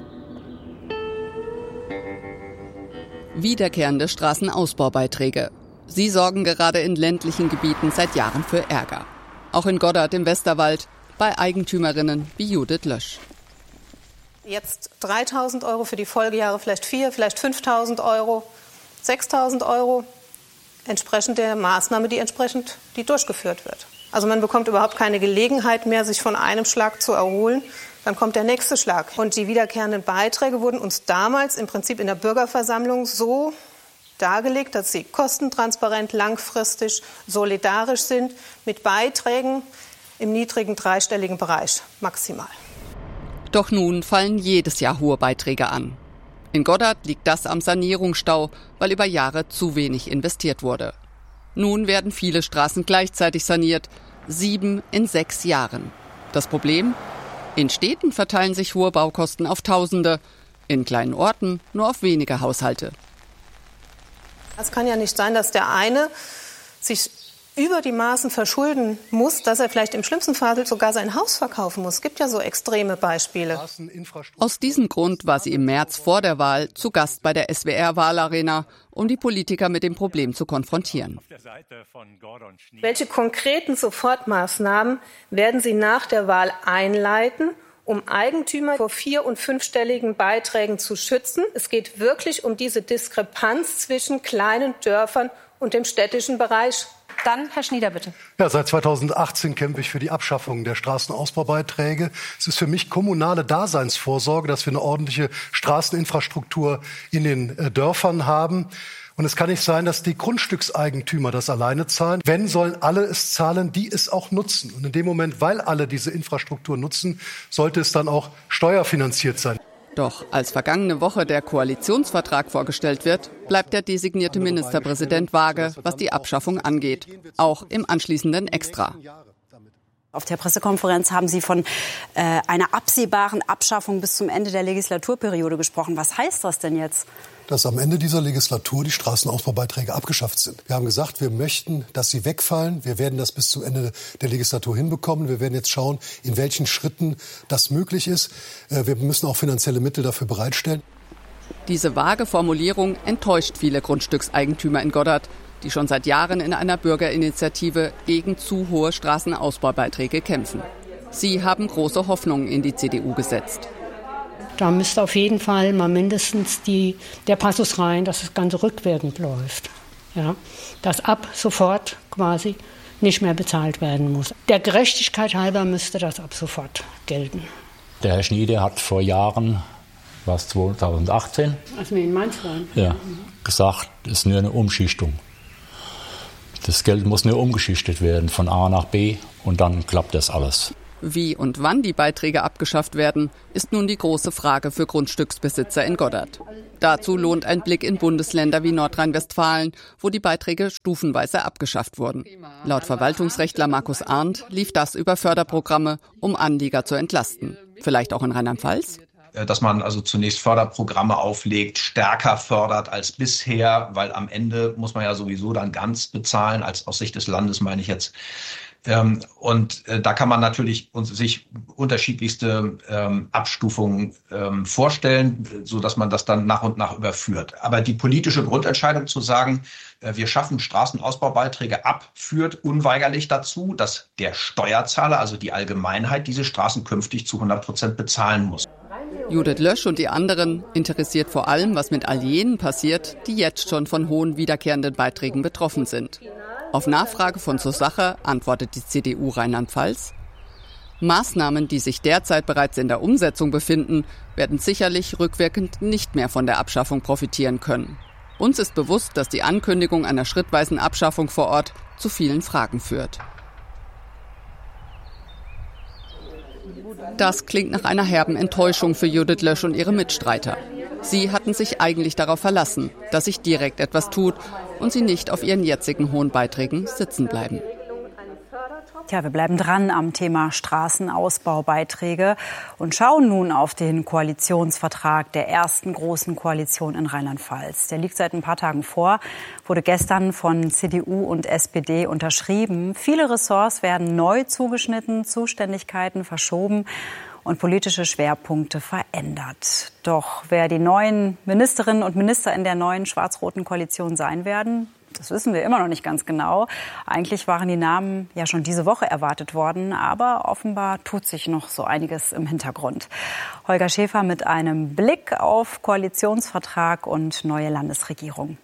Wiederkehrende Straßenausbaubeiträge. Sie sorgen gerade in ländlichen Gebieten seit Jahren für Ärger. Auch in Goddard im Westerwald, bei Eigentümerinnen wie Judith Lösch. Jetzt 3.000 Euro für die Folgejahre, vielleicht 4.000, vielleicht 5.000 Euro, 6.000 Euro. Entsprechend der Maßnahme, die durchgeführt wird. Also man bekommt überhaupt keine Gelegenheit mehr, sich von einem Schlag zu erholen. Dann kommt der nächste Schlag. Und die wiederkehrenden Beiträge wurden uns damals im Prinzip in der Bürgerversammlung so dargelegt, dass sie kostentransparent, langfristig, solidarisch sind, mit Beiträgen im niedrigen dreistelligen Bereich maximal. Doch nun fallen jedes Jahr hohe Beiträge an. In Goddard liegt das am Sanierungsstau, weil über Jahre zu wenig investiert wurde. Nun werden viele Straßen gleichzeitig saniert, 7 in 6 Jahren. Das Problem? In Städten verteilen sich hohe Baukosten auf Tausende, in kleinen Orten nur auf wenige Haushalte. Es kann ja nicht sein, dass der eine sich über die Maßen verschulden muss, dass er vielleicht im schlimmsten Fall sogar sein Haus verkaufen muss. Es gibt ja so extreme Beispiele. Aus diesem Grund war sie im März vor der Wahl zu Gast bei der SWR-Wahlarena, um die Politiker mit dem Problem zu konfrontieren. Welche konkreten Sofortmaßnahmen werden Sie nach der Wahl einleiten, um Eigentümer vor 4- und 5-stelligen Beiträgen zu schützen? Es geht wirklich um diese Diskrepanz zwischen kleinen Dörfern und dem städtischen Bereich. Dann Herr Schnieder, bitte. Ja, seit 2018 kämpfe ich für die Abschaffung der Straßenausbaubeiträge. Es ist für mich kommunale Daseinsvorsorge, dass wir eine ordentliche Straßeninfrastruktur in den Dörfern haben. Und es kann nicht sein, dass die Grundstückseigentümer das alleine zahlen. Wenn, sollen alle es zahlen, die es auch nutzen. Und in dem Moment, weil alle diese Infrastruktur nutzen, sollte es dann auch steuerfinanziert sein. Doch als vergangene Woche der Koalitionsvertrag vorgestellt wird, bleibt der designierte Ministerpräsident vage, was die Abschaffung angeht. Auch im anschließenden Extra. Auf der Pressekonferenz haben Sie von einer absehbaren Abschaffung bis zum Ende der Legislaturperiode gesprochen. Was heißt das denn jetzt? Dass am Ende dieser Legislatur die Straßenausbaubeiträge abgeschafft sind. Wir haben gesagt, wir möchten, dass sie wegfallen. Wir werden das bis zum Ende der Legislatur hinbekommen. Wir werden jetzt schauen, in welchen Schritten das möglich ist. Wir müssen auch finanzielle Mittel dafür bereitstellen. Diese vage Formulierung enttäuscht viele Grundstückseigentümer in Goddard, die schon seit Jahren in einer Bürgerinitiative gegen zu hohe Straßenausbaubeiträge kämpfen. Sie haben große Hoffnungen in die CDU gesetzt. Da müsste auf jeden Fall mal mindestens der Passus rein, dass das Ganze rückwirkend läuft. Ja, dass ab sofort quasi nicht mehr bezahlt werden muss. Der Gerechtigkeit halber müsste das ab sofort gelten. Der Herr Schnieder hat vor Jahren, was 2018, als wir in Mainz waren, gesagt, es ist nur eine Umschichtung. Das Geld muss nur umgeschichtet werden von A nach B und dann klappt das alles. Wie und wann die Beiträge abgeschafft werden, ist nun die große Frage für Grundstücksbesitzer in Goddard. Dazu lohnt ein Blick in Bundesländer wie Nordrhein-Westfalen, wo die Beiträge stufenweise abgeschafft wurden. Laut Verwaltungsrechtler Markus Arndt lief das über Förderprogramme, um Anlieger zu entlasten. Vielleicht auch in Rheinland-Pfalz? Dass man also zunächst Förderprogramme auflegt, stärker fördert als bisher, weil am Ende muss man ja sowieso dann ganz bezahlen, als aus Sicht des Landes meine ich jetzt. Und da kann man natürlich sich unterschiedlichste Abstufungen vorstellen, so dass man das dann nach und nach überführt. Aber die politische Grundentscheidung zu sagen, wir schaffen Straßenausbaubeiträge ab, führt unweigerlich dazu, dass der Steuerzahler, also die Allgemeinheit, diese Straßen künftig zu 100% bezahlen muss. Judith Lösch und die anderen interessiert vor allem, was mit all jenen passiert, die jetzt schon von hohen wiederkehrenden Beiträgen betroffen sind. Auf Nachfrage von zur Sache antwortet die CDU Rheinland-Pfalz: Maßnahmen, die sich derzeit bereits in der Umsetzung befinden, werden sicherlich rückwirkend nicht mehr von der Abschaffung profitieren können. Uns ist bewusst, dass die Ankündigung einer schrittweisen Abschaffung vor Ort zu vielen Fragen führt. Das klingt nach einer herben Enttäuschung für Judith Lösch und ihre Mitstreiter. Sie hatten sich eigentlich darauf verlassen, dass sich direkt etwas tut und sie nicht auf ihren jetzigen hohen Beiträgen sitzen bleiben. Tja, wir bleiben dran am Thema Straßenausbaubeiträge und schauen nun auf den Koalitionsvertrag der ersten großen Koalition in Rheinland-Pfalz. Der liegt seit ein paar Tagen vor, wurde gestern von CDU und SPD unterschrieben. Viele Ressorts werden neu zugeschnitten, Zuständigkeiten verschoben und politische Schwerpunkte verändert. Doch wer die neuen Ministerinnen und Minister in der neuen schwarz-roten Koalition sein werden, das wissen wir immer noch nicht ganz genau. Eigentlich waren die Namen ja schon diese Woche erwartet worden, aber offenbar tut sich noch so einiges im Hintergrund. Holger Schäfer mit einem Blick auf Koalitionsvertrag und neue Landesregierung.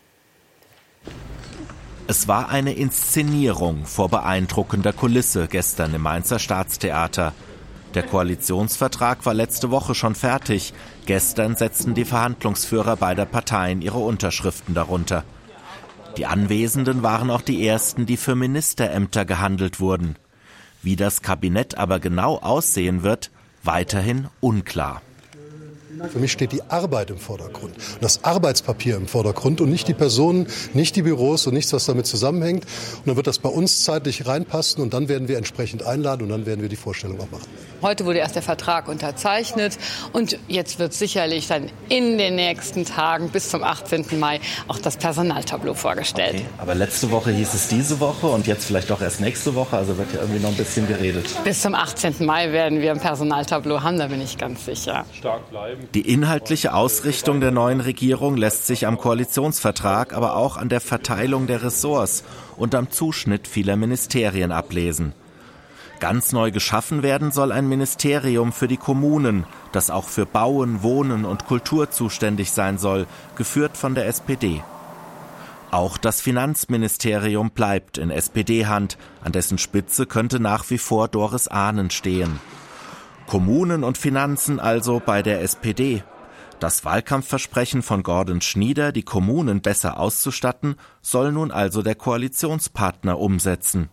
Es war eine Inszenierung vor beeindruckender Kulisse gestern im Mainzer Staatstheater. Der Koalitionsvertrag war letzte Woche schon fertig. Gestern setzten die Verhandlungsführer beider Parteien ihre Unterschriften darunter. Die Anwesenden waren auch die ersten, die für Ministerämter gehandelt wurden. Wie das Kabinett aber genau aussehen wird, weiterhin unklar. Für mich steht die Arbeit im Vordergrund und das Arbeitspapier im Vordergrund und nicht die Personen, nicht die Büros und nichts, was damit zusammenhängt. Und dann wird das bei uns zeitlich reinpassen und dann werden wir entsprechend einladen und dann werden wir die Vorstellung auch machen. Heute wurde erst der Vertrag unterzeichnet und jetzt wird sicherlich dann in den nächsten Tagen bis zum 18. Mai auch das Personaltableau vorgestellt. Okay, aber letzte Woche hieß es diese Woche und jetzt vielleicht auch erst nächste Woche, also wird ja irgendwie noch ein bisschen geredet. Bis zum 18. Mai werden wir ein Personaltableau haben, da bin ich ganz sicher. Stark bleiben. Die inhaltliche Ausrichtung der neuen Regierung lässt sich am Koalitionsvertrag, aber auch an der Verteilung der Ressorts und am Zuschnitt vieler Ministerien ablesen. Ganz neu geschaffen werden soll ein Ministerium für die Kommunen, das auch für Bauen, Wohnen und Kultur zuständig sein soll, geführt von der SPD. Auch das Finanzministerium bleibt in SPD-Hand, an dessen Spitze könnte nach wie vor Doris Ahnen stehen. Kommunen und Finanzen also bei der SPD. Das Wahlkampfversprechen von Gordon Schnieder, die Kommunen besser auszustatten, soll nun also der Koalitionspartner umsetzen.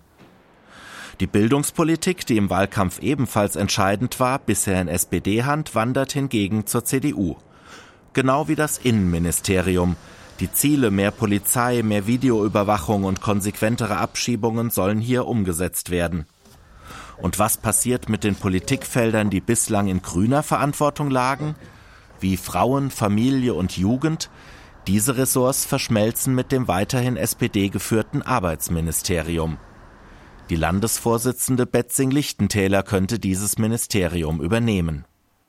Die Bildungspolitik, die im Wahlkampf ebenfalls entscheidend war, bisher in SPD-Hand, wandert hingegen zur CDU. Genau wie das Innenministerium. Die Ziele mehr Polizei, mehr Videoüberwachung und konsequentere Abschiebungen sollen hier umgesetzt werden. Und was passiert mit den Politikfeldern, die bislang in grüner Verantwortung lagen? Wie Frauen, Familie und Jugend? Diese Ressorts verschmelzen mit dem weiterhin SPD-geführten Arbeitsministerium. Die Landesvorsitzende Betzing-Lichtentäler könnte dieses Ministerium übernehmen.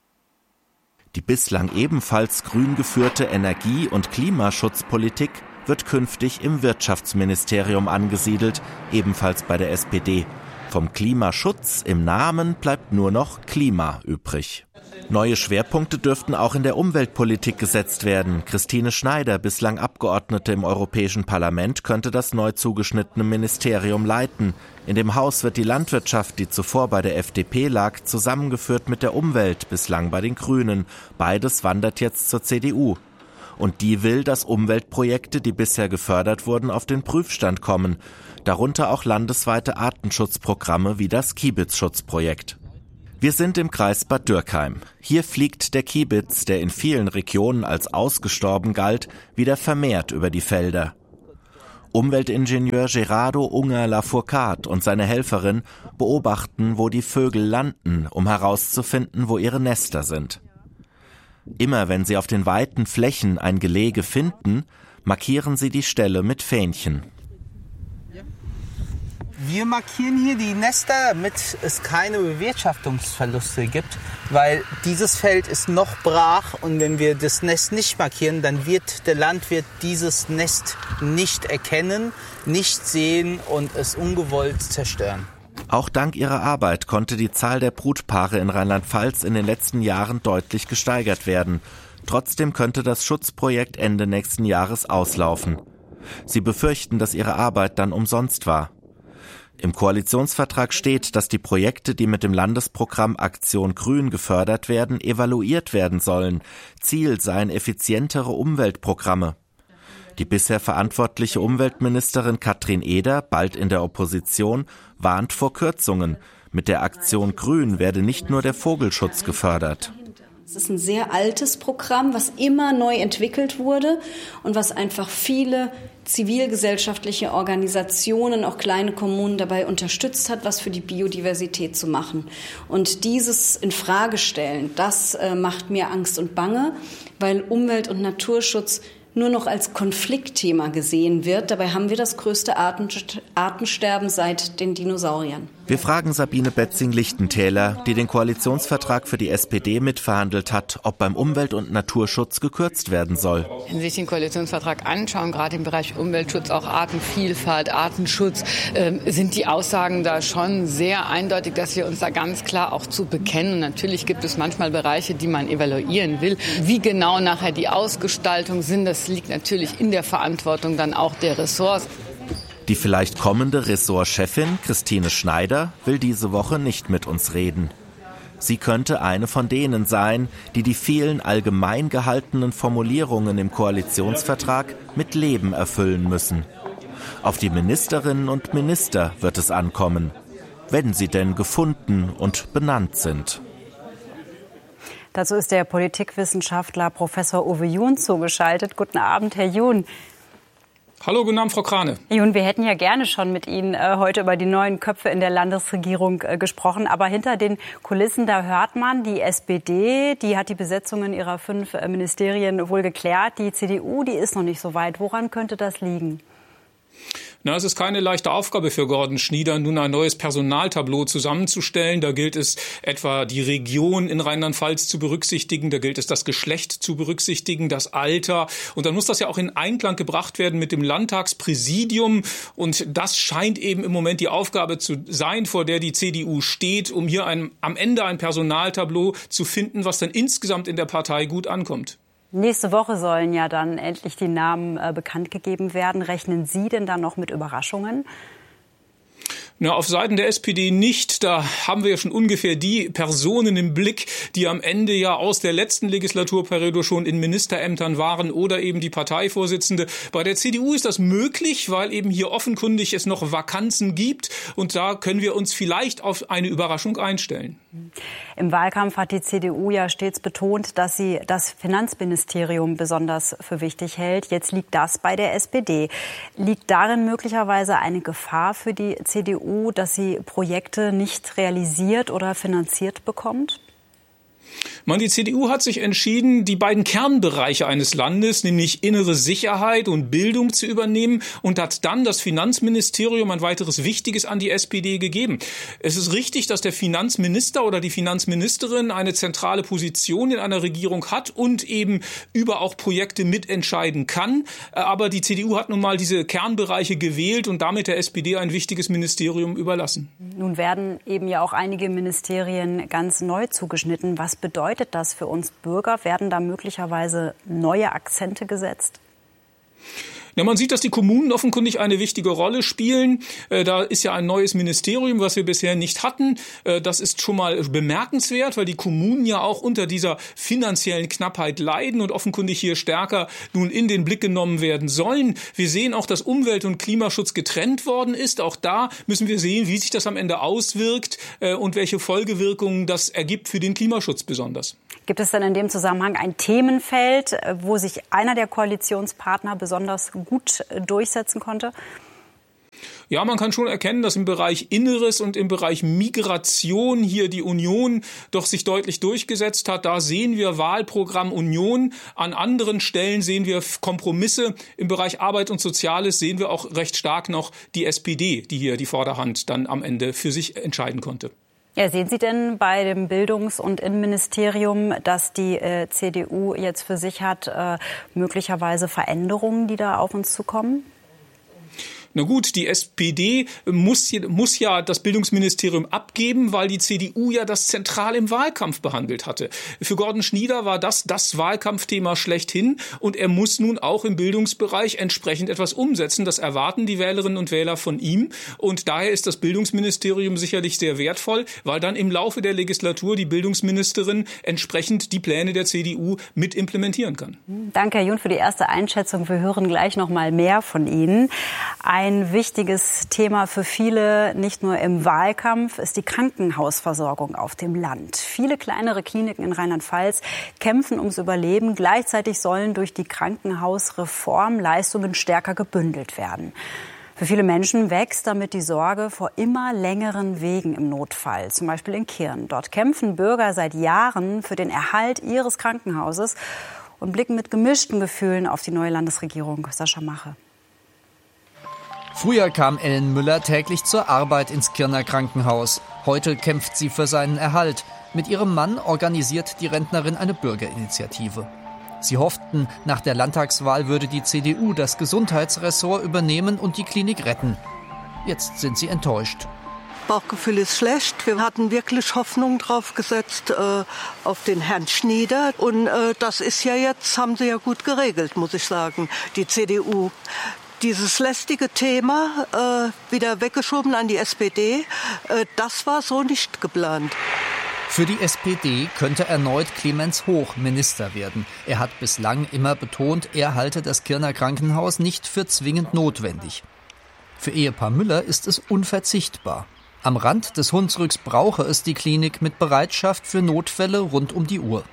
Die bislang ebenfalls grün geführte Energie- und Klimaschutzpolitik wird künftig im Wirtschaftsministerium angesiedelt, ebenfalls bei der SPD. Vom Klimaschutz im Namen bleibt nur noch Klima übrig. Neue Schwerpunkte dürften auch in der Umweltpolitik gesetzt werden. Christine Schneider, bislang Abgeordnete im Europäischen Parlament, könnte das neu zugeschnittene Ministerium leiten. In dem Haus wird die Landwirtschaft, die zuvor bei der FDP lag, zusammengeführt mit der Umwelt, bislang bei den Grünen. Beides wandert jetzt zur CDU. Und die will, dass Umweltprojekte, die bisher gefördert wurden, auf den Prüfstand kommen. Darunter auch landesweite Artenschutzprogramme wie das Kiebitz-Schutzprojekt. Wir sind im Kreis Bad Dürkheim. Hier fliegt der Kiebitz, der in vielen Regionen als ausgestorben galt, wieder vermehrt über die Felder. Umweltingenieur Gerardo Unger-Lafourcade und seine Helferin beobachten, wo die Vögel landen, um herauszufinden, wo ihre Nester sind. Immer wenn sie auf den weiten Flächen ein Gelege finden, markieren sie die Stelle mit Fähnchen. Wir markieren hier die Nester, damit es keine Bewirtschaftungsverluste gibt, weil dieses Feld ist noch brach und wenn wir das Nest nicht markieren, dann wird der Landwirt dieses Nest nicht erkennen, nicht sehen und es ungewollt zerstören. Auch dank ihrer Arbeit konnte die Zahl der Brutpaare in Rheinland-Pfalz in den letzten Jahren deutlich gesteigert werden. Trotzdem könnte das Schutzprojekt Ende nächsten Jahres auslaufen. Sie befürchten, dass ihre Arbeit dann umsonst war. Im Koalitionsvertrag steht, dass die Projekte, die mit dem Landesprogramm Aktion Grün gefördert werden, evaluiert werden sollen. Ziel seien effizientere Umweltprogramme. Die bisher verantwortliche Umweltministerin Katrin Eder, bald in der Opposition, warnt vor Kürzungen. Mit der Aktion Grün werde nicht nur der Vogelschutz gefördert. Es ist ein sehr altes Programm, was immer neu entwickelt wurde und was einfach viele zivilgesellschaftliche Organisationen, auch kleine Kommunen dabei unterstützt hat, was für die Biodiversität zu machen. Und dieses Infragestellen, das macht mir Angst und Bange, weil Umwelt- und Naturschutz nur noch als Konfliktthema gesehen wird. Dabei haben wir das größte Artensterben seit den Dinosauriern. Wir fragen Sabine Betzing-Lichtentäler, die den Koalitionsvertrag für die SPD mitverhandelt hat, ob beim Umwelt- und Naturschutz gekürzt werden soll. Wenn Sie sich den Koalitionsvertrag anschauen, gerade im Bereich Umweltschutz, auch Artenvielfalt, Artenschutz, sind die Aussagen da schon sehr eindeutig, dass wir uns da ganz klar auch zu bekennen. Und natürlich gibt es manchmal Bereiche, die man evaluieren will. Wie genau nachher die Ausgestaltung sind, das liegt natürlich in der Verantwortung dann auch der Ressorts. Die vielleicht kommende Ressortchefin Christine Schneider will diese Woche nicht mit uns reden. Sie könnte eine von denen sein, die die vielen allgemein gehaltenen Formulierungen im Koalitionsvertrag mit Leben erfüllen müssen. Auf die Ministerinnen und Minister wird es ankommen, wenn sie denn gefunden und benannt sind. Dazu ist der Politikwissenschaftler Professor Uwe Jun zugeschaltet. Guten Abend, Herr Jun. Hallo, guten Abend, Frau Krane. Jun, wir hätten ja gerne schon mit Ihnen heute über die neuen Köpfe in der Landesregierung gesprochen. Aber hinter den Kulissen, da hört man, die SPD, die hat die Besetzungen ihrer 5 Ministerien wohl geklärt. Die CDU, die ist noch nicht so weit. Woran könnte das liegen? Na, es ist keine leichte Aufgabe für Gordon Schnieder, nun ein neues Personaltableau zusammenzustellen. Da gilt es etwa die Region in Rheinland-Pfalz zu berücksichtigen, da gilt es das Geschlecht zu berücksichtigen, das Alter. Und dann muss das ja auch in Einklang gebracht werden mit dem Landtagspräsidium. Und das scheint eben im Moment die Aufgabe zu sein, vor der die CDU steht, um hier am Ende ein Personaltableau zu finden, was dann insgesamt in der Partei gut ankommt. Nächste Woche sollen ja dann endlich die Namen bekannt gegeben werden. Rechnen Sie denn dann noch mit Überraschungen? Na, auf Seiten der SPD nicht. Da haben wir ja schon ungefähr die Personen im Blick, die am Ende ja aus der letzten Legislaturperiode schon in Ministerämtern waren oder eben die Parteivorsitzende. Bei der CDU ist das möglich, weil eben hier offenkundig es noch Vakanzen gibt. Und da können wir uns vielleicht auf eine Überraschung einstellen. Im Wahlkampf hat die CDU ja stets betont, dass sie das Finanzministerium besonders für wichtig hält. Jetzt liegt das bei der SPD. Liegt darin möglicherweise eine Gefahr für die CDU, dass sie Projekte nicht realisiert oder finanziert bekommt? Die CDU hat sich entschieden, die beiden Kernbereiche eines Landes, nämlich innere Sicherheit und Bildung, zu übernehmen und hat dann das Finanzministerium, ein weiteres wichtiges, an die SPD gegeben. Es ist richtig, dass der Finanzminister oder die Finanzministerin eine zentrale Position in einer Regierung hat und eben über auch Projekte mitentscheiden kann. Aber die CDU hat nun mal diese Kernbereiche gewählt und damit der SPD ein wichtiges Ministerium überlassen. Nun werden eben ja auch einige Ministerien ganz neu zugeschnitten. Was bedeutet bedeutet das für uns Bürger? Werden da möglicherweise neue Akzente gesetzt? Ja, man sieht, dass die Kommunen offenkundig eine wichtige Rolle spielen. Da ist ja ein neues Ministerium, was wir bisher nicht hatten. Das ist schon mal bemerkenswert, weil die Kommunen ja auch unter dieser finanziellen Knappheit leiden und offenkundig hier stärker nun in den Blick genommen werden sollen. Wir sehen auch, dass Umwelt- und Klimaschutz getrennt worden ist. Auch da müssen wir sehen, wie sich das am Ende auswirkt und welche Folgewirkungen das ergibt für den Klimaschutz besonders. Gibt es denn in dem Zusammenhang ein Themenfeld, wo sich einer der Koalitionspartner besonders gut durchsetzen konnte? Ja, man kann schon erkennen, dass im Bereich Inneres und im Bereich Migration hier die Union doch sich deutlich durchgesetzt hat. Da sehen wir Wahlprogramm Union. An anderen Stellen sehen wir Kompromisse. Im Bereich Arbeit und Soziales sehen wir auch recht stark noch die SPD, die hier die Vorderhand dann am Ende für sich entscheiden konnte. Ja, sehen Sie denn bei dem Bildungs- und Innenministerium, dass die CDU jetzt für sich hat, möglicherweise Veränderungen, die da auf uns zukommen? Na gut, die SPD muss ja das Bildungsministerium abgeben, weil die CDU ja das zentral im Wahlkampf behandelt hatte. Für Gordon Schnieder war das Wahlkampfthema schlechthin und er muss nun auch im Bildungsbereich entsprechend etwas umsetzen. Das erwarten die Wählerinnen und Wähler von ihm und daher ist das Bildungsministerium sicherlich sehr wertvoll, weil dann im Laufe der Legislatur die Bildungsministerin entsprechend die Pläne der CDU mit implementieren kann. Danke, Herr Jun, für die erste Einschätzung. Wir hören gleich noch mal mehr von Ihnen. Ein wichtiges Thema für viele, nicht nur im Wahlkampf, ist die Krankenhausversorgung auf dem Land. Viele kleinere Kliniken in Rheinland-Pfalz kämpfen ums Überleben. Gleichzeitig sollen durch die Krankenhausreform Leistungen stärker gebündelt werden. Für viele Menschen wächst damit die Sorge vor immer längeren Wegen im Notfall, zum Beispiel in Kirn. Dort kämpfen Bürger seit Jahren für den Erhalt ihres Krankenhauses und blicken mit gemischten Gefühlen auf die neue Landesregierung. Sascha Mache. Früher kam Ellen Müller täglich zur Arbeit ins Kirner Krankenhaus. Heute kämpft sie für seinen Erhalt. Mit ihrem Mann organisiert die Rentnerin eine Bürgerinitiative. Sie hofften, nach der Landtagswahl würde die CDU das Gesundheitsressort übernehmen und die Klinik retten. Jetzt sind sie enttäuscht. Bauchgefühl ist schlecht. Wir hatten wirklich Hoffnung drauf gesetzt auf den Herrn Schnieder. Und das ist ja jetzt, haben sie ja gut geregelt, muss ich sagen, die CDU. Dieses lästige Thema wieder weggeschoben an die SPD, das war so nicht geplant. Für die SPD könnte erneut Clemens Hoch Minister werden. Er hat bislang immer betont, er halte das Kirner Krankenhaus nicht für zwingend notwendig. Für Ehepaar Müller ist es unverzichtbar. Am Rand des Hunsrücks brauche es die Klinik mit Bereitschaft für Notfälle rund um die Uhr.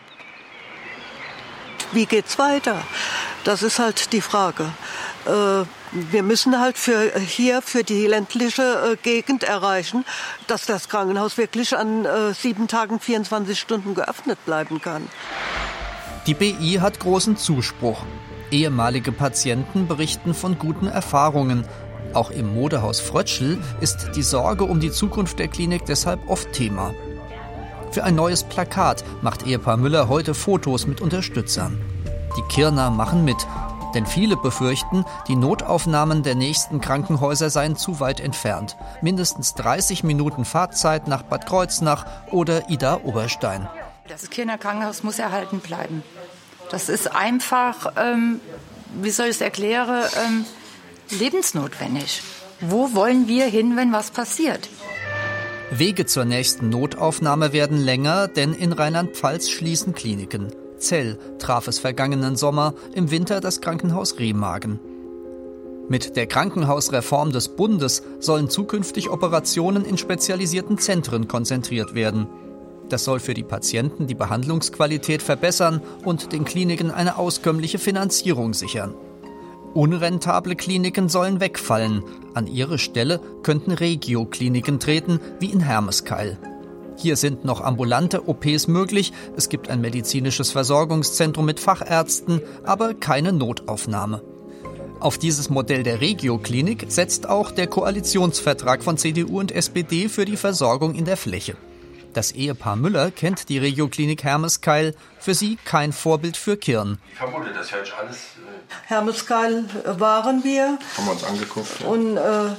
Wie geht's weiter? Das ist halt die Frage. Wir müssen halt für die ländliche Gegend erreichen, dass das Krankenhaus wirklich an 7 Tagen, 24 Stunden geöffnet bleiben kann. Die BI hat großen Zuspruch. Ehemalige Patienten berichten von guten Erfahrungen. Auch im Modehaus Frötschl ist die Sorge um die Zukunft der Klinik deshalb oft Thema. Für ein neues Plakat macht Ehepaar Müller heute Fotos mit Unterstützern. Die Kirner machen mit. Denn viele befürchten, die Notaufnahmen der nächsten Krankenhäuser seien zu weit entfernt. Mindestens 30 Minuten Fahrzeit nach Bad Kreuznach oder Idar-Oberstein. Das Kirner Krankenhaus muss erhalten bleiben. Das ist einfach, wie soll ich es erklären, lebensnotwendig. Wo wollen wir hin, wenn was passiert? Wege zur nächsten Notaufnahme werden länger, denn in Rheinland-Pfalz schließen Kliniken. Zell traf es vergangenen Sommer, im Winter das Krankenhaus Remagen. Mit der Krankenhausreform des Bundes sollen zukünftig Operationen in spezialisierten Zentren konzentriert werden. Das soll für die Patienten die Behandlungsqualität verbessern und den Kliniken eine auskömmliche Finanzierung sichern. Unrentable Kliniken sollen wegfallen. An ihre Stelle könnten Regio-Kliniken treten, wie in Hermeskeil. Hier sind noch ambulante OPs möglich, es gibt ein medizinisches Versorgungszentrum mit Fachärzten, aber keine Notaufnahme. Auf dieses Modell der Regio-Klinik setzt auch der Koalitionsvertrag von CDU und SPD für die Versorgung in der Fläche. Das Ehepaar Müller kennt die Regio-Klinik Hermeskeil, für sie kein Vorbild für Kirn. Ich vermute, das hört alles. Hermeskeil waren wir. Haben wir uns angeguckt. Ja. Und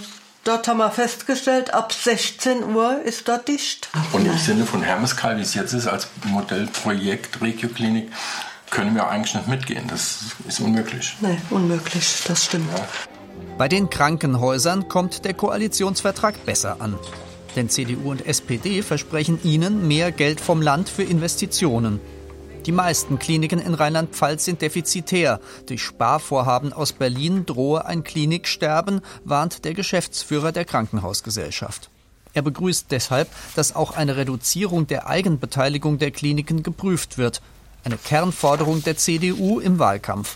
dort haben wir festgestellt, ab 16 Uhr ist dort dicht. Und im Sinne von Hermeskeil, wie es jetzt ist, als Modellprojekt Regioklinik, können wir eigentlich nicht mitgehen. Das ist unmöglich. Nee, unmöglich, das stimmt. Ja. Bei den Krankenhäusern kommt der Koalitionsvertrag besser an. Denn CDU und SPD versprechen ihnen mehr Geld vom Land für Investitionen. Die meisten Kliniken in Rheinland-Pfalz sind defizitär. Durch Sparvorhaben aus Berlin drohe ein Kliniksterben, warnt der Geschäftsführer der Krankenhausgesellschaft. Er begrüßt deshalb, dass auch eine Reduzierung der Eigenbeteiligung der Kliniken geprüft wird. Eine Kernforderung der CDU im Wahlkampf.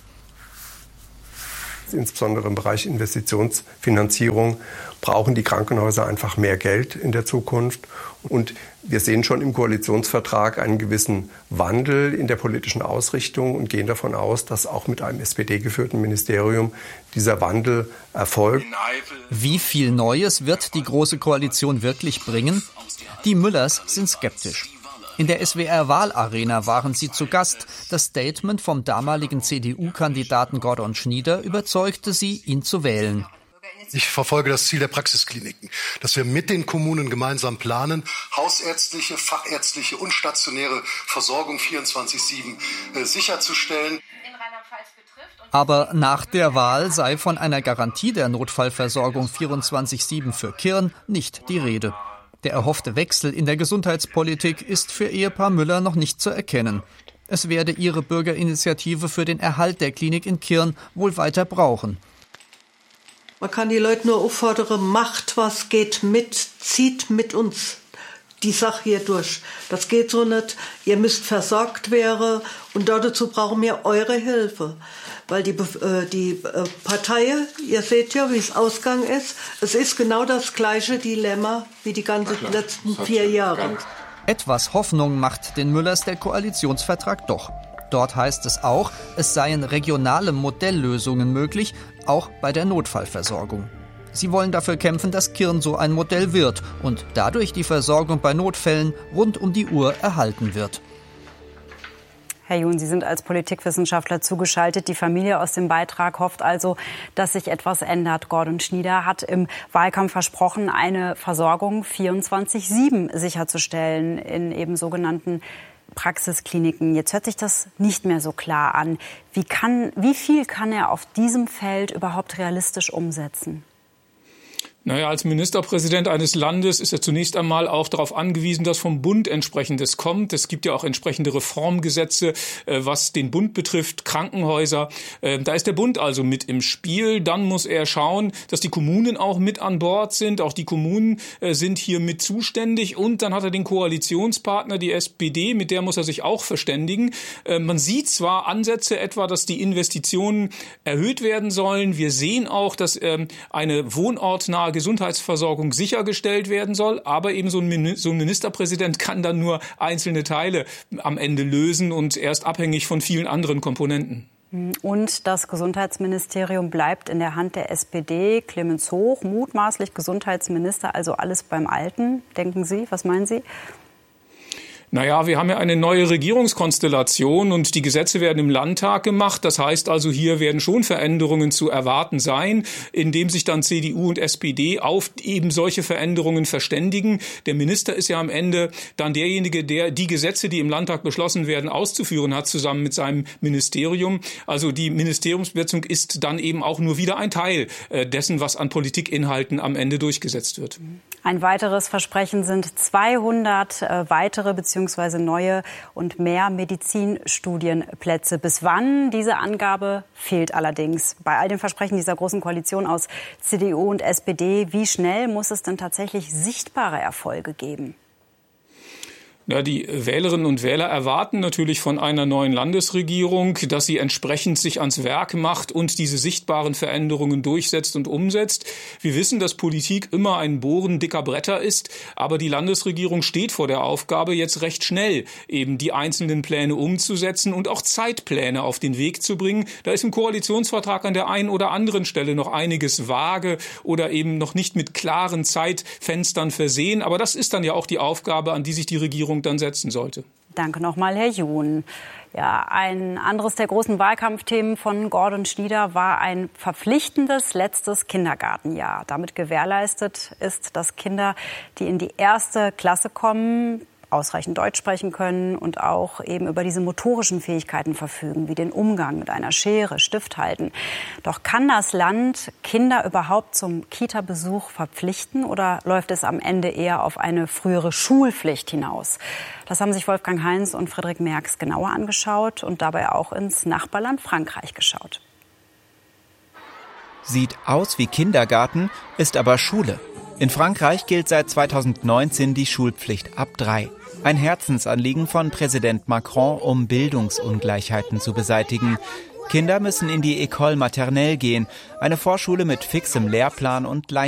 Insbesondere im Bereich Investitionsfinanzierung brauchen die Krankenhäuser einfach mehr Geld in der Zukunft. Und wir sehen schon im Koalitionsvertrag einen gewissen Wandel in der politischen Ausrichtung und gehen davon aus, dass auch mit einem SPD-geführten Ministerium dieser Wandel erfolgt. Wie viel Neues wird die Große Koalition wirklich bringen? Die Müllers sind skeptisch. In der SWR-Wahlarena waren sie zu Gast. Das Statement vom damaligen CDU-Kandidaten Gordon Schnieder überzeugte sie, ihn zu wählen. Ich verfolge das Ziel der Praxiskliniken, dass wir mit den Kommunen gemeinsam planen, hausärztliche, fachärztliche und stationäre Versorgung 24/7 sicherzustellen. Aber nach der Wahl sei von einer Garantie der Notfallversorgung 24/7 für Kirn nicht die Rede. Der erhoffte Wechsel in der Gesundheitspolitik ist für Ehepaar Müller noch nicht zu erkennen. Es werde ihre Bürgerinitiative für den Erhalt der Klinik in Kirn wohl weiter brauchen. Man kann die Leute nur auffordern, macht was, geht mit, zieht mit uns die Sache hier durch. Das geht so nicht. Ihr müsst versorgt werden und dazu brauchen wir eure Hilfe. Weil die Partei, ihr seht ja, wie es Ausgang ist, es ist genau das gleiche Dilemma wie die ganzen letzten 4 Jahre. Etwas Hoffnung macht den Müllers der Koalitionsvertrag doch. Dort heißt es auch, es seien regionale Modelllösungen möglich, auch bei der Notfallversorgung. Sie wollen dafür kämpfen, dass Kirn so ein Modell wird und dadurch die Versorgung bei Notfällen rund um die Uhr erhalten wird. Herr Jun, Sie sind als Politikwissenschaftler zugeschaltet. Die Familie aus dem Beitrag hofft also, dass sich etwas ändert. Gordon Schnieder hat im Wahlkampf versprochen, eine Versorgung 24/7 sicherzustellen in eben sogenannten Praxiskliniken. Jetzt hört sich das nicht mehr so klar an. Wie viel kann er auf diesem Feld überhaupt realistisch umsetzen? Naja, als Ministerpräsident eines Landes ist er zunächst einmal auch darauf angewiesen, dass vom Bund entsprechendes kommt. Es gibt ja auch entsprechende Reformgesetze, was den Bund betrifft, Krankenhäuser. Da ist der Bund also mit im Spiel. Dann muss er schauen, dass die Kommunen auch mit an Bord sind. Auch die Kommunen sind hier mit zuständig. Und dann hat er den Koalitionspartner, die SPD, mit der muss er sich auch verständigen. Man sieht zwar Ansätze etwa, dass die Investitionen erhöht werden sollen. Wir sehen auch, dass eine wohnortnahe Gesundheitsversorgung sichergestellt werden soll, aber eben so ein Ministerpräsident kann dann nur einzelne Teile am Ende lösen und er ist abhängig von vielen anderen Komponenten. Und das Gesundheitsministerium bleibt in der Hand der SPD. Clemens Hoch, mutmaßlich Gesundheitsminister, also alles beim Alten, denken Sie? Was meinen Sie? Naja, wir haben ja eine neue Regierungskonstellation und die Gesetze werden im Landtag gemacht. Das heißt also, hier werden schon Veränderungen zu erwarten sein, indem sich dann CDU und SPD auf eben solche Veränderungen verständigen. Der Minister ist ja am Ende dann derjenige, der die Gesetze, die im Landtag beschlossen werden, auszuführen hat, zusammen mit seinem Ministerium. Also die Ministeriumsbesetzung ist dann eben auch nur wieder ein Teil dessen, was an Politikinhalten am Ende durchgesetzt wird. Ein weiteres Versprechen sind 200 weitere bzw. neue und mehr Medizinstudienplätze. Bis wann? Diese Angabe fehlt allerdings. Bei all den Versprechen dieser großen Koalition aus CDU und SPD, wie schnell muss es denn tatsächlich sichtbare Erfolge geben? Ja, die Wählerinnen und Wähler erwarten natürlich von einer neuen Landesregierung, dass sie entsprechend sich ans Werk macht und diese sichtbaren Veränderungen durchsetzt und umsetzt. Wir wissen, dass Politik immer ein Bohren dicker Bretter ist, aber die Landesregierung steht vor der Aufgabe, jetzt recht schnell eben die einzelnen Pläne umzusetzen und auch Zeitpläne auf den Weg zu bringen. Da ist im Koalitionsvertrag an der einen oder anderen Stelle noch einiges vage oder eben noch nicht mit klaren Zeitfenstern versehen. Aber das ist dann ja auch die Aufgabe, an die sich die Regierung dann setzen sollte. Danke nochmal, Herr Jun. Ja, ein anderes der großen Wahlkampfthemen von Gordon Schnieder war ein verpflichtendes letztes Kindergartenjahr. Damit gewährleistet ist, dass Kinder, die in die 1. Klasse kommen, ausreichend Deutsch sprechen können und auch eben über diese motorischen Fähigkeiten verfügen, wie den Umgang mit einer Schere, Stift halten. Doch kann das Land Kinder überhaupt zum Kita-Besuch verpflichten oder läuft es am Ende eher auf eine frühere Schulpflicht hinaus? Das haben sich Wolfgang Heinz und Friedrich Merx genauer angeschaut und dabei auch ins Nachbarland Frankreich geschaut. Sieht aus wie Kindergarten, ist aber Schule. In Frankreich gilt seit 2019 die Schulpflicht ab 3. Ein Herzensanliegen von Präsident Macron, um Bildungsungleichheiten zu beseitigen. Kinder müssen in die École maternelle gehen, eine Vorschule mit fixem Lehrplan und